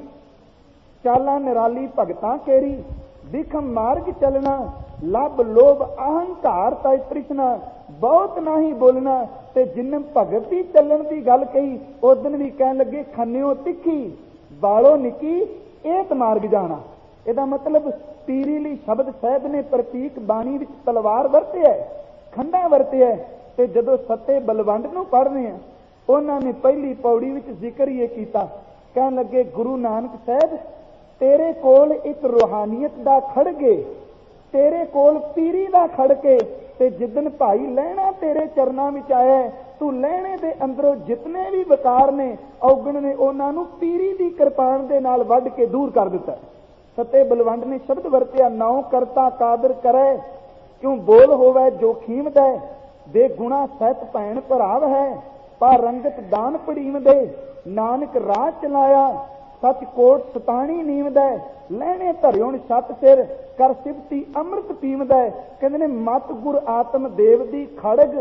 ਚਾਲਾਂ ਨਿਰਾਲੀ ਭਗਤਾਂ ਕੇਰੀ, ਵਿਖਮ ਮਾਰਗ ਚੱਲਣਾ, ਲੱਭ ਲੋਭ ਅਹੰਕਾਰ ਤਾਂ ਤ੍ਰਿਸ਼ਨਾ, ਬਹੁਤ ਨਹੀਂ ਬੋਲਣਾ। ਤੇ ਜਿੰਨ ਭਗਤ ਦੀ ਚੱਲਣ ਦੀ ਗੱਲ ਕਹੀ, ਉਸ ਦਿਨ ਵੀ ਕਹਿਣ ਲੱਗੇ ਖੰਨਿਓ ਤਿੱਖੀ, ਬਾਲੋ ਨਿੱਕੀ, ਏਤ ਮਾਰਗ ਜਾਣਾ। ਇਹਦਾ ਮਤਲਬ ਪੀਰੀ ਲਈ ਸ਼ਬਦ ਸਾਹਿਬ ਨੇ ਪ੍ਰਤੀਕ ਬਾਣੀ ਵਿੱਚ ਤਲਵਾਰ ਵਰਤਿਆ, ਖੰਡਾ ਵਰਤਿਆ। ਤੇ ਜਦੋਂ ਸੱਤੇ ਬਲਵੰਡ ਨੂੰ ਪੜ੍ਹਦੇ ਆ, ਉਹਨਾਂ ਨੇ ਪਹਿਲੀ ਪੌੜੀ ਵਿੱਚ ਜ਼ਿਕਰ ਇਹ ਕੀਤਾ, ਕਹਿਣ ਲੱਗੇ ਗੁਰੂ ਨਾਨਕ ਸਾਹਿਬ, ਤੇਰੇ ਕੋਲ ਇੱਕ ਰੂਹਾਨੀਅਤ ਦਾ ਖੜਗੇ, तेरे कोल पीरी दा खड़के ते जिदन भाई लहना तेरे चरना विच आया तू लहने दे अंदरों जितने भी विकार ने औगण ने उन्होंने पीरी दी किरपान दे नाल वढ के दूर कर दिता। सते बलवंड ने शब्द वरतिया नौ करता कादर करे क्यों बोल होवे जोखीम दे दे गुणा सहित भैन भराव है पर रंगत दान पड़ीम दे नानक राह चलाया सच कोट सताणी नीम दे लहने धरियों छत सिर कर सिफती अमृत पीम दे कहते ने मत गुर आत्म देव दी खड़ग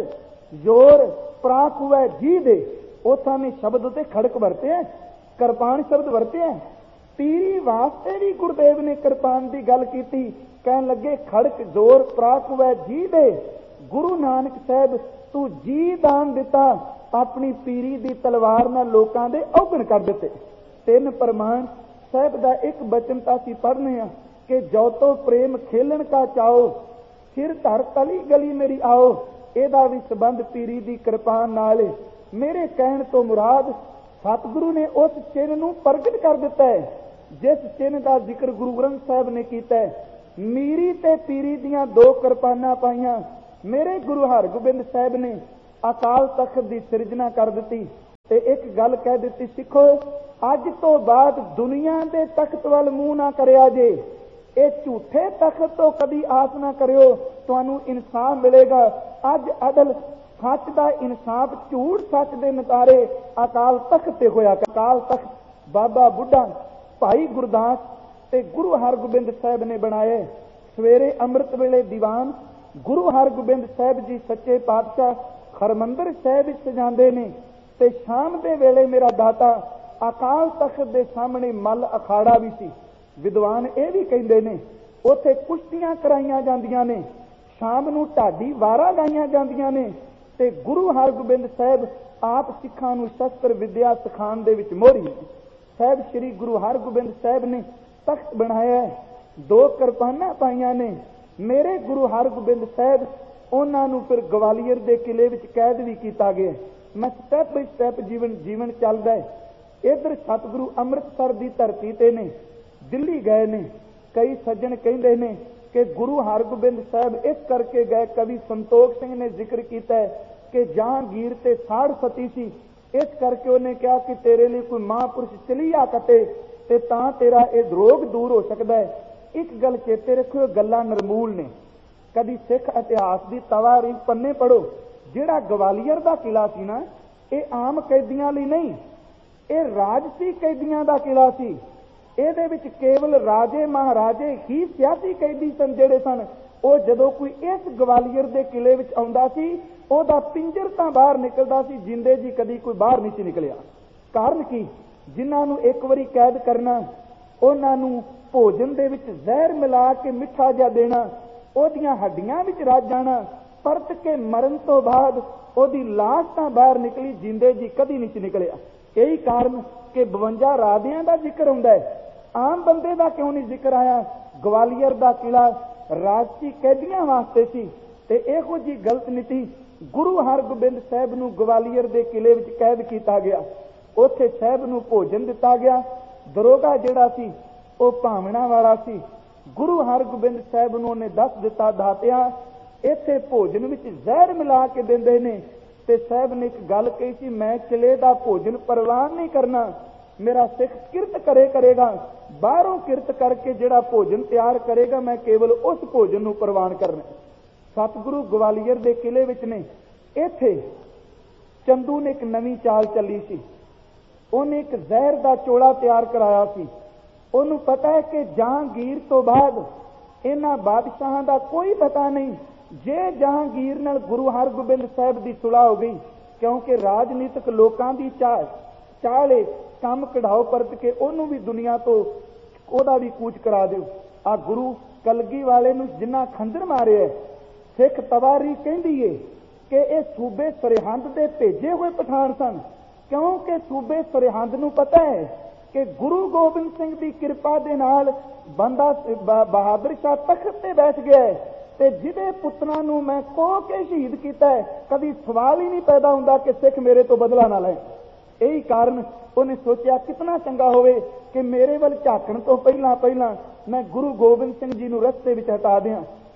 जोर प्राक हुए जी दे उथा ने शब्द उते खड़क वरते हैं किरपान शब्द वरते हैं। पीरी वास्ते भी गुरुदेव ने किरपान की गल की कहन लगे खड़क जोर प्राक हुए जी दे गुरु नानक साहब तू जी दान दिता अपनी पीरी दी तलवार नाल लोकां दे औगण कर दिते। तीन प्रमाण साहब दा एक बचन तां असीं पढ़ने आ कि जो तो प्रेम खेलन का चाओ सिर धर तली गली मेरी आओ ਇਹਦਾ भी संबंध पीरी दी किरपान नाल मेरे कहण तो मुराद सतगुरु ने उस चिन्ह नूं प्रगट कर दिता है जिस चिन्ह का जिक्र गुरु ग्रंथ साहब ने किया है। मीरी ते पीरी दियां दो किरपानां पाईयां मेरे गुरु हरगोबिंद साहब ने अकाल तख्त की सिरजना कर दी ते एक गल कह दी सिखो अज तो बाद दुनिया के तख्त वाल मूँह ना करिया जे ये झूठे तख्त तो कभी आस ना करियो तुहानू इंसाफ मिलेगा। अज अदल सच का इंसाफ झूठ सच के नतारे अकाल तख्त ते होया। अकाल तख्त बाबा बुढ़ा भाई गुरदास ते गुरु हरगोबिंद साहब ने बनाए। सवेरे अमृत वेले दीवान गुरु हरगोबिंद साहब जी सच्चे पातशाह हरमंदर साहब सजाते ने ते शाम के वेले मेरा दाता अकाल तख्त के सामने मल अखाड़ा भी सी। विद्वान ये भी कहते हैं उत्थे कुश्तियां कराइया जांदियां ने शाम नूं ढाडी वारा गाइया जांदियां ने ते गुरु हरगोबिंद साहब आप सिखां नूं शस्त्र विद्या सिखाण दे विच मोहरी साहब श्री गुरु हरगोबिंद साहब ने तख्त बनाया दो किरपानां पाईयां ने मेरे गुरु हरगोबिंद साहब उन्हां नूं फिर ग्वालियर दे किले विच कैद भी किया गया। मैं स्टैप बाई स्टैप जीवन जीवन चलदा है। इधर सतगुरु अमृतसर की धरती ते ने दिल्ली गए ने कई सज्जन कहते हैं कि गुरु हरगोबिंद साहब इस करके गए कवि संतोख सिंह ने जिक्र किया है कि जहांगीर ते साड़ सती सी इस करके उन्हें कहा कि तेरे लिए कोई महापुरुष चलिया कटे ते तां तेरा यह रोग दूर हो सकता है। एक गल चेते रखो गल्लां नरमूल ने कभी सिख इतिहास की तवारीख पन्ने पढ़ो जिहड़ा ग्वालियर का किला सी ना ये आम कैदियों लिए नहीं ये राजसी कैदियों का किला सी। ਇਹਦੇ ਵਿੱਚ केवल राजे महाराजे ही सियासी कैदी सन ਜਿਹੜੇ सन ਉਹ ਜਦੋਂ कोई इस ग्वालियर के किले ਵਿੱਚ ਆਉਂਦਾ ਸੀ ਉਹਦਾ ਪਿੰਜਰ ਤਾਂ ਬਾਹਰ ਨਿਕਲਦਾ ਸੀ ਜਿੰਦੇ ਜੀ ਕਦੀ ਕੋਈ ਬਾਹਰ ਨਹੀਂ ਸੀ ਨਿਕਲਿਆ। ਕਾਰਨ ਕੀ ਜਿਨ੍ਹਾਂ ਨੂੰ ਇੱਕ ਵਾਰੀ ਕੈਦ ਕਰਨਾ ਉਹਨਾਂ ਨੂੰ ਭੋਜਨ ਦੇ ਵਿੱਚ ਜ਼ਹਿਰ ਮਿਲਾ ਕੇ ਮਿੱਠਾ ਜਿਹਾ ਦੇਣਾ ਉਹਦੀਆਂ ਹੱਡੀਆਂ ਵਿੱਚ ਰੱਜ ਜਾਣਾ ਪਰਤ ਕੇ ਮਰਨ ਤੋਂ ਬਾਅਦ ਉਹਦੀ ਲਾਸ਼ ਤਾਂ ਬਾਹਰ ਨਿਕਲੀ ਜਿੰਦੇ ਜੀ ਕਦੀ ਨਹੀਂ ਸੀ ਨਿਕਲਿਆ। यही कारण कि बवंजा राजियां का जिक्र होंदा है आम बंदे का क्यों नहीं जिक्र आया। ग्वालियर का किला राजसी कैदियों वास्ते सी ते इहो जी गलत नीति गुरु हरगोबिंद साहब नूं ग्वालियर के किले विच कैद किया गया। उत्थे साहब नूं भोजन दिता गया। दरोगा जिहड़ा सी वह भावना वाला सी। गुरु हरगोबिंद साहब नूं उहने दस दिता दातिया इत्थे भोजन विच जहर मिला के दिंदे ने ते साहब ने एक गल कही सी मैं किले का भोजन परवान नहीं करना मेरा सिख किरत करे करेगा बाहरों किरत करके जिहड़ा भोजन तैयार करेगा मैं केवल उस भोजन नूं परवान करना। सतगुरु ग्वालियर के किले विच ने इत्थे चंदू ने एक नवीं चाल चली सी। उन्हें एक जहर का चोला तैयार कराया सी। उन्होंने पता है कि जहांगीर तो बाद इन्हां बादशाहां दा कोई पता नहीं जे जहांगीर नाल गुरु हरगोबिंद साहब की सुलह हो गई क्योंकि राजनीतिक लोगों की चाह चाले काम कढ़ाओ परत के उन्होंने भी दुनिया तो ओदा भी कूच करा दो। आ गुरु कलगी वाले नूं जिन्ना खंजर मारे है सिख तवारी कहती है कि यह सूबे सरहंद के भेजे हुए पठान सन क्योंकि सूबे सरहंद नूं पता है कि गुरु गोबिंद सिंह की कृपा दे नाल बंदा बहादुर शाह तख्त ते बैठ गया है ते जिहदे पुत्रां नूं मैं कोह के शहीद किया है कभी सवाल ही नहीं पैदा होंदा कि सिख मेरे तो बदला ना लैण। यही कारण उन्हें सोचा कितना चंगा होवे कि मेरे वल झाकण तो पहला पहला मैं गुरु गोबिंद सिंह जी नूं रस्ते विच हटा दियां।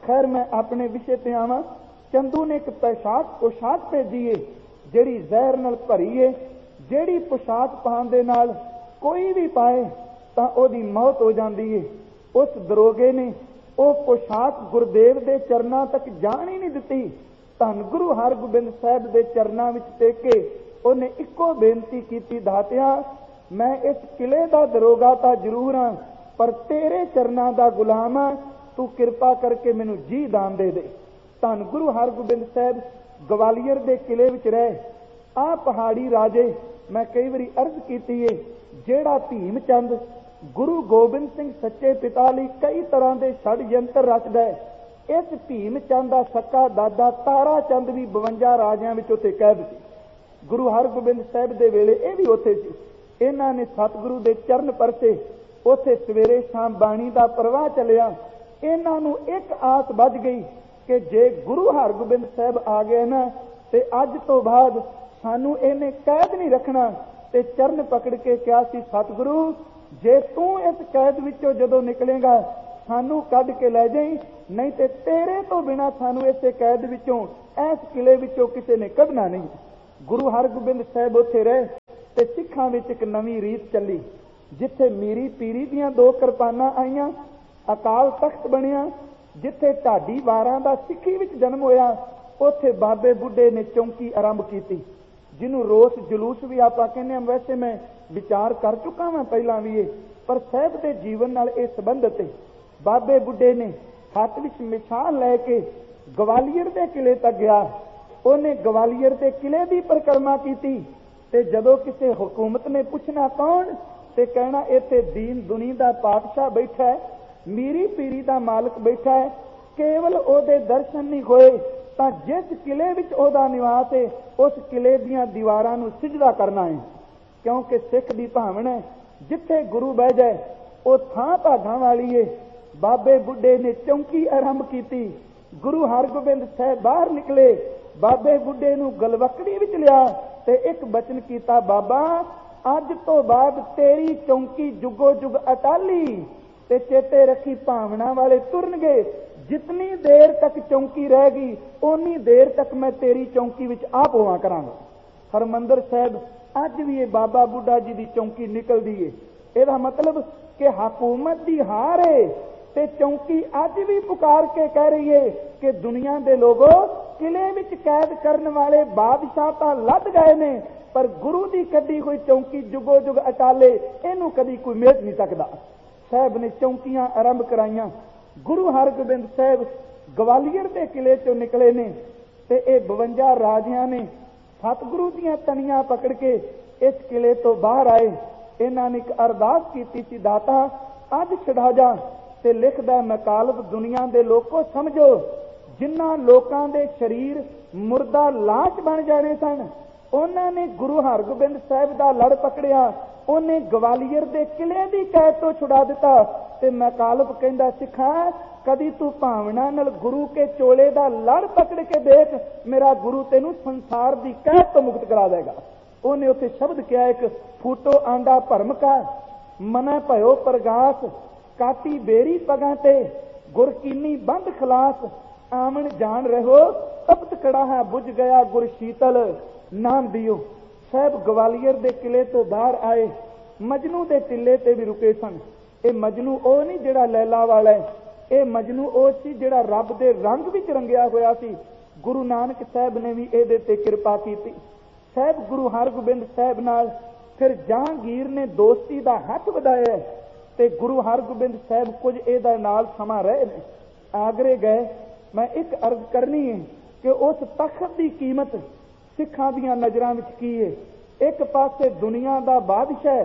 खैर मैं अपने विषय ते आवां। चंदू ने एक पोशाक पोशाक भेजी है ਜਿਹੜੀ ਜ਼ਹਿਰ ਨਾਲ ਭਰੀ ਹੈ, ਜਿਹੜੀ पोशाक ਪਾਉਣ ਦੇ ਨਾਲ ਕੋਈ ਵੀ ਪਾਏ ਤਾਂ ਉਹਦੀ ਮੌਤ ਹੋ ਜਾਂਦੀ ਹੈ। ਉਸ ਦਰੋਗੇ ਨੇ ਉਹ पोशाक ਗੁਰਦੇਵ ਦੇ ਚਰਨਾਂ ਤੱਕ ਜਾਣ ਹੀ ਨਹੀਂ ਦਿੱਤੀ। ਧੰਨ ਗੁਰੂ ਹਰਗੋਬਿੰਦ ਸਾਹਿਬ ਦੇ ਚਰਨਾਂ ਵਿੱਚ ਟੇਕ ਕੇ ਉਹਨੇ ਇੱਕੋ ਬੇਨਤੀ ਕੀਤੀ, ਦਾਤਿਆ ਮੈਂ ਇਸ ਕਿਲੇ ਦਾ ਦਰੋਗਾ ਤਾਂ ਜ਼ਰੂਰ ਹਾਂ, ਪਰ ਤੇਰੇ ਚਰਨਾਂ ਦਾ ਗੁਲਾਮ ਹਾਂ, ਤੂੰ ਕਿਰਪਾ ਕਰਕੇ ਮੈਨੂੰ ਜੀ ਦਾਨ ਦੇ ਦੇ। ਧੰਨ ਗੁਰੂ ਹਰਗੋਬਿੰਦ ਸਾਹਿਬ ਗਵਾਲੀਅਰ ਦੇ ਕਿਲੇ ਵਿੱਚ ਰਹੇ। ਆ ਪਹਾੜੀ ਰਾਜੇ, ਮੈਂ ਕਈ ਵਾਰੀ ਅਰਜ਼ ਕੀਤੀ ਹੈ, ਜਿਹੜਾ ਭੀਮ ਚੰਦ ਗੁਰੂ ਗੋਬਿੰਦ ਸਿੰਘ ਸੱਚੇ ਪਿਤਾ ਲਈ ਕਈ ਤਰ੍ਹਾਂ ਦੇ ਛੜਯੰਤਰ ਰਚਦਾ ਹੈ, ਇਸ ਭੀਮ ਚੰਦ ਦਾ ਸਕਾ ਦਾਦਾ ਤਾਰਾ ਚੰਦ ਵੀ ਬਵੰਜਾ ਰਾਜਿਆਂ ਵਿੱਚ ਉੱਥੇ ਕੈਦ ਸੀ। ਗੁਰੂ ਹਰਗੋਬਿੰਦ ਸਾਹਿਬ ਦੇ ਵੇਲੇ ਇਹ ਵੀ ਉੱਥੇ ਸੀ। ਇਹਨਾਂ ਨੇ ਸਤਿਗੁਰੂ ਦੇ ਚਰਨ ਪਰਸੇ, ਉੱਥੇ ਸਵੇਰੇ ਸ਼ਾਮ ਬਾਣੀ ਦਾ ਪ੍ਰਵਾਹ ਚੱਲਿਆ। ਇਹਨਾਂ ਨੂੰ ਇੱਕ ਆਸ ਵੱਜ ਗਈ ਕਿ ਜੇ ਗੁਰੂ ਹਰਗੋਬਿੰਦ ਸਾਹਿਬ ਆ ਗਏ ਨਾ ਤੇ ਅੱਜ ਤੋਂ ਬਾਅਦ ਸਾਨੂੰ ਇਹਨੇ ਕੈਦ ਨਹੀਂ ਰੱਖਣਾ। ਤੇ ਚਰਨ ਪਕੜ ਕੇ ਕਿਹਾ ਸੀ, ਸਤਿਗੁਰੂ ਜੇ ਤੂੰ ਇਸ ਕੈਦ ਵਿੱਚੋਂ ਜਦੋਂ ਨਿਕਲੇਗਾ ਸਾਨੂੰ ਕੱਢ ਕੇ ਲੈ ਜਾਈਂ, ਨਹੀਂ ਤੇ ਤੇਰੇ ਤੋਂ ਬਿਨਾਂ ਸਾਨੂੰ ਇਸੇ ਕੈਦ ਵਿੱਚੋਂ, ਇਸ ਕਿਲੇ ਵਿੱਚੋਂ ਕਿਸੇ ਨੇ ਕੱਢਣਾ ਨਹੀਂ। ਗੁਰੂ ਹਰਗੋਬਿੰਦ ਸਾਹਿਬ ਉੱਥੇ ਰਹੇ ਤੇ ਸਿੱਖਾਂ ਵਿੱਚ ਇੱਕ ਨਵੀਂ ਰੀਤ ਚੱਲੀ, ਜਿੱਥੇ ਮੀਰੀ ਪੀਰੀ ਦੀਆਂ ਦੋ ਕਿਰਪਾਨਾਂ ਆਈਆਂ, ਅਕਾਲ ਤਖਤ ਬਣਿਆ। ਜਿੱਥੇ ਢਾਡੀ ਵਾਰਾਂ ਦਾ ਸਿੱਖੀ ਵਿੱਚ ਜਨਮ ਹੋਇਆ, ਉੱਥੇ ਬਾਬੇ ਬੁੱਢੇ ਨੇ ਚੌਂਕੀ ਆਰੰਭ ਕੀਤੀ, ਜਿਹਨੂੰ ਰੋਸ ਜਲੂਸ ਵੀ ਆਪਾਂ ਕਹਿੰਦੇ ਹਾਂ। ਵੈਸੇ ਮੈਂ ਵਿਚਾਰ ਕਰ ਚੁੱਕਾ ਵਾਂ ਪਹਿਲਾਂ ਵੀ ਇਹ, ਪਰ ਸਾਹਿਬ ਦੇ ਜੀਵਨ ਨਾਲ ਇਹ ਸੰਬੰਧਿਤ ਹੈ। ਬਾਬੇ ਬੁੱਢੇ ਨੇ ਹੱਥ ਵਿੱਚ ਮਿਸਾਲ ਲੈ ਕੇ ਗਵਾਲੀਅਰ ਦੇ ਕਿਲੇ ਤੱਕ ਗਿਆ। ਉਹਨੇ ਗਵਾਲੀਅਰ ਦੇ ਕਿਲੇ ਦੀ ਪਰਿਕਰਮਾ ਕੀਤੀ ਤੇ ਜਦੋਂ ਕਿਸੇ ਹੁਕੂਮਤ ਨੇ ਪੁੱਛਣਾ ਕੌਣ, ਤੇ ਕਹਿਣਾ ਇੱਥੇ ਦੀਨ ਦੁਨੀ ਦਾ ਪਾਤਸ਼ਾਹ ਬੈਠਾ ਹੈ, ਮੀਰੀ ਪੀਰੀ ਦਾ ਮਾਲਕ ਬੈਠਾ ਹੈ। ਕੇਵਲ ਉਹਦੇ ਦਰਸ਼ਨ ਨਹੀਂ ਹੋਏ ਤਾਂ ਜਿਸ ਕਿਲੇ ਵਿੱਚ ਉਹਦਾ ਨਿਵਾਸ ਹੈ ਉਸ ਕਿਲੇ ਦੀਆਂ ਦੀਵਾਰਾਂ ਨੂੰ ਸਿਜਦਾ ਕਰਨਾ ਹੈ, ਕਿਉਂਕਿ ਸਿੱਖ ਦੀ ਭਾਵਨਾ ਹੈ ਜਿੱਥੇ ਗੁਰੂ ਬਹਿ ਜਾਏ ਉਹ ਥਾਂ ਭਾਗਾਂ ਵਾਲੀ ਹੈ। ਬਾਬੇ ਬੁੱਢੇ ਨੇ ਚੌਂਕੀ ਆਰੰਭ ਕੀਤੀ। ਗੁਰੂ ਹਰਗੋਬਿੰਦ ਸਾਹਿਬ ਬਾਹਰ ਨਿਕਲੇ, ਬਾਬੇ ਬੁੱਢੇ ਨੂੰ ਗਲਵਕੜੀ ਵਿੱਚ ਲਿਆ ਤੇ ਇੱਕ ਬਚਨ ਕੀਤਾ, ਬਾਬਾ ਅੱਜ ਤੋਂ ਬਾਅਦ ਤੇਰੀ ਚੌਂਕੀ ਜੁਗੋ ਜੁਗ ਅਟਾਲੀ, ਤੇ ਚੇਤੇ ਰੱਖੀ ਭਾਵਨਾ ਵਾਲੇ ਤੁਰਨਗੇ, ਜਿਤਨੀ ਦੇਰ ਤੱਕ ਚੌਂਕੀ ਰਹੇਗੀ ਓਨੀ ਦੇਰ ਤੱਕ ਮੈਂ ਤੇਰੀ ਚੌਂਕੀ ਵਿੱਚ ਆਪ ਹੋਵਾਂ ਕਰਾਂਗਾ। ਹਰਮੰਦਰ ਸਾਹਿਬ ਅੱਜ ਵੀ ਇਹ ਬਾਬਾ ਬੁੱਢਾ ਜੀ ਦੀ ਚੌਂਕੀ ਨਿਕਲਦੀ ਏ। ਇਹਦਾ ਮਤਲਬ ਕਿ ਹਕੂਮਤ ਦੀ ਹਾਰ ਏ ਤੇ ਚੌਂਕੀ ਅੱਜ ਵੀ ਪੁਕਾਰ ਕੇ ਕਹਿ ਰਹੀ ਏ ਕਿ ਦੁਨੀਆ ਦੇ ਲੋਗੋ, ਕਿਲੇ ਵਿੱਚ ਕੈਦ ਕਰਨ ਵਾਲੇ ਬਾਦਸ਼ਾਹ ਤਾਂ ਲੱਦ ਗਏ ਨੇ, ਪਰ ਗੁਰੂ ਦੀ ਕੱਢੀ ਹੋਈ ਚੌਂਕੀ ਜੁਗੋ ਜੁਗ ਅਟਾਲੇ, ਇਹਨੂੰ ਕਦੀ ਕੋਈ ਮੇਟ ਨਹੀਂ ਸਕਦਾ। ਸਾਹਿਬ ਨੇ ਚੌਂਕੀਆਂ ਆਰੰਭ ਕਰਾਈਆਂ। ਗੁਰੂ ਹਰਗੋਬਿੰਦ ਸਾਹਿਬ ਗਵਾਲੀਅਰ ਦੇ ਕਿਲੇ ਚੋਂ ਨਿਕਲੇ ਨੇ ਤੇ ਇਹ ਬਵੰਜਾ ਰਾਜਿਆਂ ਨੇ ਸਤਿਗੁਰੂ ਦੀਆਂ ਤਣੀਆਂ ਪਕੜ ਕੇ ਇਸ ਕਿਲੇ ਤੋਂ ਬਾਹਰ ਆਏ। ਇਹਨਾਂ ਨੇ ਇੱਕ ਅਰਦਾਸ ਕੀਤੀ ਸੀ, ਦਾਤਾ ਅੱਜ ਛਡਾ ਜਾ। ਤੇ ਲਿਖਦਾ, ਮਕਾਲਬ ਦੁਨੀਆ ਦੇ ਲੋਕੋ ਸਮਝੋ, ਜਿਨ੍ਹਾਂ ਲੋਕਾਂ ਦੇ ਸਰੀਰ ਮੁਰਦਾ ਲਾਸ਼ ਬਣ ਜਾਣੇ ਸਨ, ਉਹਨਾਂ ਨੇ ਗੁਰੂ ਹਰਗੋਬਿੰਦ ਸਾਹਿਬ ਦਾ ਲੜ ਪਕੜਿਆ, ਉਹਨੇ ਗਵਾਲੀਅਰ ਦੇ ਕਿਲੇ ਦੀ ਕੈਦ ਤੋਂ ਛੁਡਾ ਦਿੱਤਾ। ਤੇ ਮਕਾਲਬ ਕਹਿੰਦਾ, ਸਿੱਖਾਂ ਕਦੀ ਤੂੰ ਭਾਵਨਾ ਨਾਲ ਗੁਰੂ ਕੇ ਚੋਲੇ ਦਾ ਲੜ ਪਕੜ ਕੇ ਦੇਖ, ਮੇਰਾ ਗੁਰੂ ਤੈਨੂੰ ਸੰਸਾਰ ਦੀ ਕੈਦ ਤੋਂ ਮੁਕਤ ਕਰਾ ਦੇਗਾ। ਉਹਨੇ ਉੱਥੇ ਸ਼ਬਦ ਕਿਹਾ, ਇੱਕ ਫੂਟੋ ਆਂਡਾ ਭਰਮ ਕਾ ਮਨਾ ਭਇਓ ਪ੍ਰਗਾਸ, ਕਾਟੀ ਬੇਰੀ ਪਗਾਂ ਤੇ ਗੁਰਕੀਨੀ ਬੰਦ ਖਲਾਸ, ਆਮਣ ਜਾਣ ਰਹੋ ਤਪਤ ਕੜਾਹਾ ਬੁਝ ਗਿਆ ਗੁਰ ਸ਼ੀਤਲ ਨਾਮ ਦਿਓ। ਸਾਹਿਬ ਗਵਾਲੀਅਰ ਦੇ ਕਿਲੇ ਤੋਂ ਬਾਹਰ ਆਏ, ਮਜਨੂ ਦੇ ਟਿੱਲੇ ਤੇ ਵੀ ਰੁਕੇ ਸਨ। ਇਹ ਮਜਨੂ ਉਹ ਨਹੀਂ ਜਿਹੜਾ ਲੈਲਾ ਵਾਲਾ ਹੈ, ਇਹ ਮਜਨੂ ਉਹ ਸੀ ਜਿਹੜਾ ਰੱਬ ਦੇ ਰੰਗ ਵਿੱਚ ਰੰਗਿਆ ਹੋਇਆ ਸੀ। ਗੁਰੂ ਨਾਨਕ ਸਾਹਿਬ ਨੇ ਵੀ ਇਹਦੇ ਤੇ ਕਿਰਪਾ ਕੀਤੀ। ਸਾਹਿਬ ਗੁਰੂ ਹਰਗੋਬਿੰਦ ਸਾਹਿਬ ਨਾਲ ਫਿਰ ਜਹਾਂਗੀਰ ਨੇ ਦੋਸਤੀ ਦਾ ਹੱਥ ਵਧਾਇਆ ਤੇ ਗੁਰੂ ਹਰਗੋਬਿੰਦ ਸਾਹਿਬ ਕੁਝ ਇਹਦਾ ਨਾਲ ਸਮਾਂ ਰਹੇ ਨੇ। ਆਗਰੇ ਗਏ। ਮੈਂ ਇੱਕ ਅਰਜ਼ ਕਰਨੀ ਹੈ ਕਿ ਉਸ ਤਖਤ ਦੀ ਕੀਮਤ ਸਿੱਖਾਂ ਦੀਆਂ ਨਜ਼ਰਾਂ ਵਿੱਚ ਕੀ ਹੈ। ਇੱਕ ਪਾਸੇ ਦੁਨੀਆ ਦਾ ਬਾਦਸ਼ਾਹ,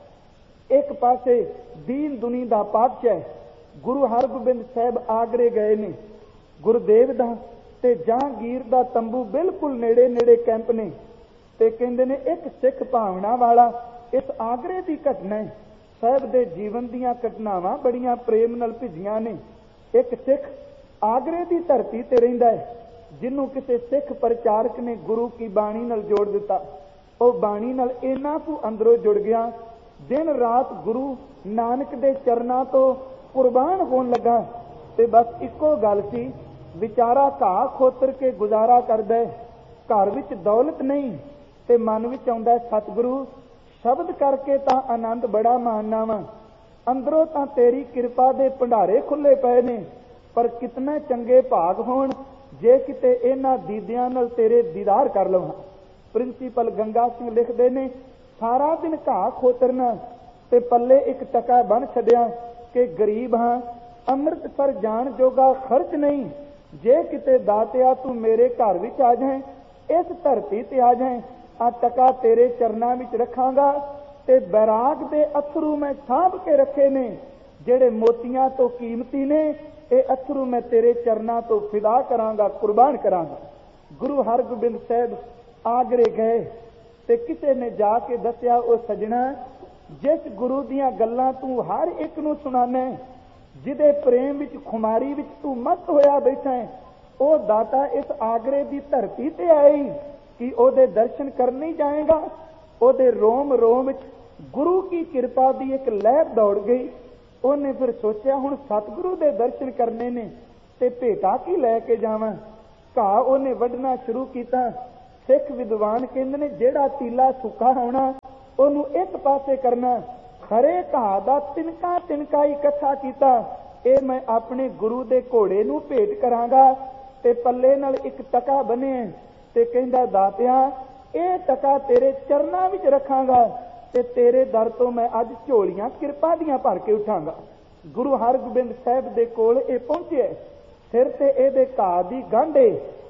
ਇੱਕ ਪਾਸੇ ਦੀਨ ਦੁਨੀ ਦਾ ਪਾਤਸ਼ਾਹ। ਗੁਰੂ ਹਰਗੋਬਿੰਦ ਸਾਹਿਬ ਆਗਰੇ ਗਏ ਨੇ। ਗੁਰਦੇਵ ਦਾ ਤੇ ਜਹਾਂਗੀਰ ਦਾ ਤੰਬੂ ਬਿਲਕੁਲ ਨੇੜੇ ਨੇੜੇ ਕੈਂਪ ਨੇ ਤੇ ਕਹਿੰਦੇ ਨੇ ਇੱਕ ਸਿੱਖ ਭਾਵਨਾ ਵਾਲਾ ਇਸ ਆਗਰੇ ਦੀ ਘਟਨਾ ਹੈ। ਸਾਹਿਬ ਦੇ ਜੀਵਨ ਦੀਆਂ ਘਟਨਾਵਾਂ ਬੜੀਆਂ ਪ੍ਰੇਮ ਨਾਲ ਭਿੱਜੀਆਂ ਨੇ। ਇੱਕ ਸਿੱਖ ਆਗਰੇ ਦੀ ਧਰਤੀ ਤੇ ਰਹਿੰਦਾ ਹੈ, ਜਿਹਨੂੰ ਕਿਸੇ ਸਿੱਖ ਪ੍ਰਚਾਰਕ ਨੇ ਗੁਰੂ ਕੀ ਬਾਣੀ ਨਾਲ ਜੋੜ ਦਿੱਤਾ। ਉਹ ਬਾਣੀ ਨਾਲ ਇੰਨਾ ਕੁ ਅੰਦਰੋਂ ਜੁੜ ਗਿਆ, ਦਿਨ ਰਾਤ ਗੁਰੂ ਨਾਨਕ ਦੇ ਚਰਨਾਂ ਤੋਂ ਕੁਰਬਾਨ ਹੋਣ ਲੱਗਾ। ਤੇ ਬਸ ਇੱਕੋ ਗੱਲ ਸੀ, ਵਿਚਾਰਾ ਘਾਹ ਖੋਤਰ ਕੇ ਗੁਜ਼ਾਰਾ ਕਰਦਾ, ਘਰ ਵਿੱਚ ਦੌਲਤ ਨਹੀਂ, ਤੇ ਮਨ ਵਿੱਚ ਆਉਂਦਾ ਸਤਿਗੁਰੂ ਸ਼ਬਦ ਕਰਕੇ ਤਾਂ ਆਨੰਦ ਬੜਾ ਮਾਣਨਾ ਵਾ, ਅੰਦਰੋਂ ਤਾਂ ਤੇਰੀ ਕਿਰਪਾ ਦੇ ਭੰਡਾਰੇ ਖੁੱਲੇ ਪਏ ਨੇ, ਪਰ ਕਿਤਨੇ ਚੰਗੇ ਭਾਗ ਹੋਣ ਜੇ ਕਿਤੇ ਇਹਨਾਂ ਦੀਦਿਆਂ ਨਾਲ ਤੇਰੇ ਦੀਦਾਰ ਕਰ ਲਵਾਂ। ਪ੍ਰਿੰਸੀਪਲ ਗੰਗਾ ਸਿੰਘ ਲਿਖਦੇ ਨੇ, ਸਾਰਾ ਦਿਨ ਘਾਹ ਖੋਤਰਨਾ ਤੇ ਪੱਲੇ ਇੱਕ ਟਕਾ ਬਣ ਛੱਡਿਆ ਕਿ ਗਰੀਬ ਹਾਂ, ਅੰਮ੍ਰਿਤਸਰ ਜਾਣ ਜੋਗਾ ਖਰਚ ਨਹੀਂ, ਜੇ ਕਿਤੇ ਦਾਤਿਆ ਤੂੰ ਮੇਰੇ ਘਰ ਵਿੱਚ ਆ ਜਾਏ, ਇਸ ਧਰਤੀ ਤੇ ਆ ਜਾਏ, ਆ ਟਕਾ ਤੇਰੇ ਚਰਨਾਂ ਵਿੱਚ ਰੱਖਾਂਗਾ, ਤੇ ਬੈਰਾਗ ਦੇ ਅਥਰੂ ਮੈਂ ਸਾਂਭ ਕੇ ਰੱਖੇ ਨੇ, ਜਿਹੜੇ ਮੋਤੀਆਂ ਤੋਂ ਕੀਮਤੀ ਨੇ, ਇਹ ਅਥਰੂ ਮੈਂ ਤੇਰੇ ਚਰਨਾਂ ਤੋਂ ਫਿਦਾ ਕਰਾਂਗਾ, ਕੁਰਬਾਨ ਕਰਾਂਗਾ। ਗੁਰੂ ਹਰਗੋਬਿੰਦ ਸਾਹਿਬ ਆਗਰੇ ਗਏ ਤੇ ਕਿਸੇ ਨੇ ਜਾ ਕੇ ਦੱਸਿਆ, ਉਹ ਸਜਣਾ, ਜਿਸ ਗੁਰੂ ਦੀਆਂ ਗੱਲਾਂ ਤੂੰ ਹਰ ਇੱਕ ਨੂੰ ਸੁਣਾਨੇ, ਜਿਹਦੇ ਪ੍ਰੇਮ ਵਿੱਚ ਖੁਮਾਰੀ ਵਿੱਚ ਤੂੰ ਮਸਤ ਹੋਇਆ ਬੈਠਾ ਹੈ, ਉਹ ਦਾਤਾ ਇਸ ਆਗਰੇ ਦੀ ਧਰਤੀ ਤੇ ਆਈ ਕਿ ਉਹਦੇ ਦਰਸ਼ਨ ਕਰਨ ਨਹੀਂ ਜਾਏਗਾ। ਉਹਦੇ ਰੋਮ ਰੋਮ ਵਿੱਚ ਗੁਰੂ ਕੀ ਕਿਰਪਾ ਦੀ ਇੱਕ ਲਹਿਰ ਦੌੜ ਗਈ। ਉਹਨੇ ਫਿਰ ਸੋਚਿਆ, ਹੁਣ ਸਤਿਗੁਰੂ ਦੇ ਦਰਸ਼ਨ ਕਰਨੇ ਨੇ ਤੇ ਭੇਟਾ ਕੀ ਲੈ ਕੇ ਜਾਵਾਂ। ਘਾਹ ਉਹਨੇ ਵੱਢਣਾ ਸ਼ੁਰੂ ਕੀਤਾ। ਸਿੱਖ ਵਿਦਵਾਨ ਕਹਿੰਦੇ ਨੇ, ਜਿਹੜਾ ਤੀਲਾ ਸੁੱਕਾ ਹੋਣਾ ਉਹਨੂੰ ਇੱਕ ਪਾਸੇ ਕਰਨਾ, ਖਰੇ ਘਾਹ ਦਾ ਤਿਨਕਾ ਤਿਨਕਾ ਇਕੱਠਾ ਕੀਤਾ, ਇਹ ਮੈਂ ਆਪਣੇ ਗੁਰੂ ਦੇ ਘੋੜੇ ਨੂੰ ਭੇਟ ਕਰਾਂਗਾ, ਤੇ ਪੱਲੇ ਨਾਲ ਇੱਕ ਟਕਾ ਬੰਨਿਆ ਤੇ ਕਹਿੰਦਾ, ਦਾਤਿਆ ਇਹ ਟਕਾ ਤੇਰੇ ਚਰਨਾਂ ਵਿੱਚ ਰੱਖਾਂਗਾ, ਤੇ ਤੇਰੇ ਦਰ ਤੋਂ ਮੈਂ ਅੱਜ ਝੋਲੀਆਂ ਕਿਰਪਾ ਦੀਆਂ ਭਰ ਕੇ ਉਠਾਂਗਾ। ਗੁਰੂ ਹਰਗੋਬਿੰਦ ਸਾਹਿਬ ਦੇ ਕੋਲ ਇਹ ਪਹੁੰਚੇ, ਸਿਰ ਤੇ ਇਹਦੇ ਘਾਹ ਦੀ ਗੰਢੇ,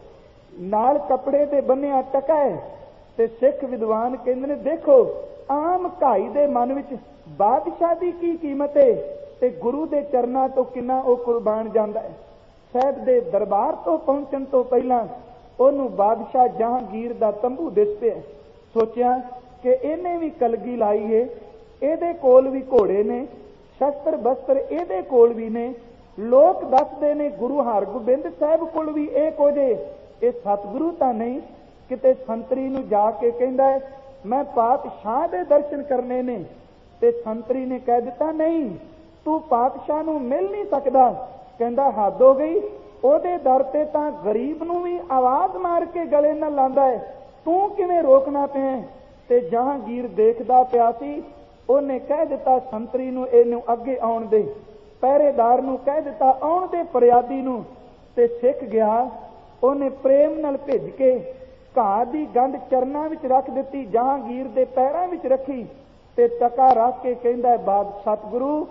ਨਾਲ ਕੱਪੜੇ ਦੇ ਬੰਨਿਆ ਟਕਾ ਹੈ। ਤੇ ਸਿੱਖ ਵਿਦਵਾਨ ਕਹਿੰਦੇ ਨੇ, ਦੇਖੋ ਆਮ ਘਾਈ ਦੇ ਮਨ ਵਿੱਚ ਬਾਦਸ਼ਾਹ ਦੀ ਕੀ ਕੀਮਤ ਹੈ, ਤੇ ਗੁਰੂ ਦੇ ਚਰਨਾਂ ਤੋਂ ਕਿੰਨਾ ਉਹ ਕੁਰਬਾਨ ਜਾਂਦਾ ਹੈ। ਸਾਹਿਬ ਦੇ ਦਰਬਾਰ ਤੋਂ ਪਹੁੰਚਣ ਤੋਂ ਪਹਿਲਾਂ ਉਹਨੂੰ ਬਾਦਸ਼ਾਹ ਜਹਾਂਗੀਰ ਦਾ ਤੰਬੂ ਦਿਸ ਪਿਆ। ਸੋਚਿਆ ਕਿ ਇਹਨੇ ਵੀ ਕਲਗੀ ਲਾਈ ਏ, ਇਹਦੇ ਕੋਲ ਵੀ ਘੋੜੇ ਨੇ, ਸ਼ਸਤਰ ਬਸਤਰ ਇਹਦੇ ਕੋਲ ਵੀ ਨੇ, ਲੋਕ ਦੱਸਦੇ ਨੇ ਗੁਰੂ ਹਰਗੋਬਿੰਦ ਸਾਹਿਬ ਕੋਲ ਵੀ ਇਹ ਕੁਝ, ਇਹ ਸਤਿਗੁਰੂ ਤਾਂ ਨਹੀਂ। ਕਿਤੇ ਸੰਤਰੀ ਨੂੰ ਜਾ ਕੇ ਕਹਿੰਦਾ, ਮੈਂ ਪਾਤਸ਼ਾਹ ਦੇ ਦਰਸ਼ਨ ਕਰਨੇ ਨੇ, ਤੇ ਸੰਤਰੀ ਨੇ ਕਹਿ ਦਿੱਤਾ, ਨਹੀਂ ਤੂੰ ਪਾਤਸ਼ਾਹ ਨੂੰ ਮਿਲ ਨਹੀਂ ਸਕਦਾ। ਕਹਿੰਦਾ, ਹੱਦ ਹੋ ਗਈ, ਉਹਦੇ ਦਰ ਤੇ ਤਾਂ ਗਰੀਬ ਨੂੰ ਵੀ ਆਵਾਜ਼ ਮਾਰ ਕੇ ਗਲੇ ਨਾਲ ਲਾਂਦਾ ਹੈ, ਤੂੰ ਕਿਵੇਂ ਰੋਕਣਾ ਪਿਆ। ਤੇ ਜਹਾਂਗੀਰ ਦੇਖਦਾ ਪਿਆ ਸੀ, ਉਹਨੇ ਕਹਿ ਦਿੱਤਾ ਸੰਤਰੀ ਨੂੰ, ਇਹਨੂੰ ਅੱਗੇ ਆਉਣ ਦੇ, ਪਹਿਰੇਦਾਰ ਨੂੰ ਕਹਿ ਦਿੱਤਾ ਆਉਣ ਦੇ ਫਰਿਆਦੀ ਨੂੰ, ਤੇ ਸਿੱਖ ਗਿਆ। ਉਹਨੇ ਪ੍ਰੇਮ ਨਾਲ ਭਿੱਜ ਕੇ ਘਾਹ ਦੀ ਗੰਢ ਚਰਨਾਂ ਵਿੱਚ ਰੱਖ ਦਿੱਤੀ, ਜਹਾਂਗੀਰ ਦੇ ਪੈਰਾਂ ਵਿੱਚ ਰੱਖੀ, ਤੇ ਟਕਾ ਰੱਖ ਕੇ ਕਹਿੰਦਾ, ਬਾਦ ਸਤਿਗੁਰੂ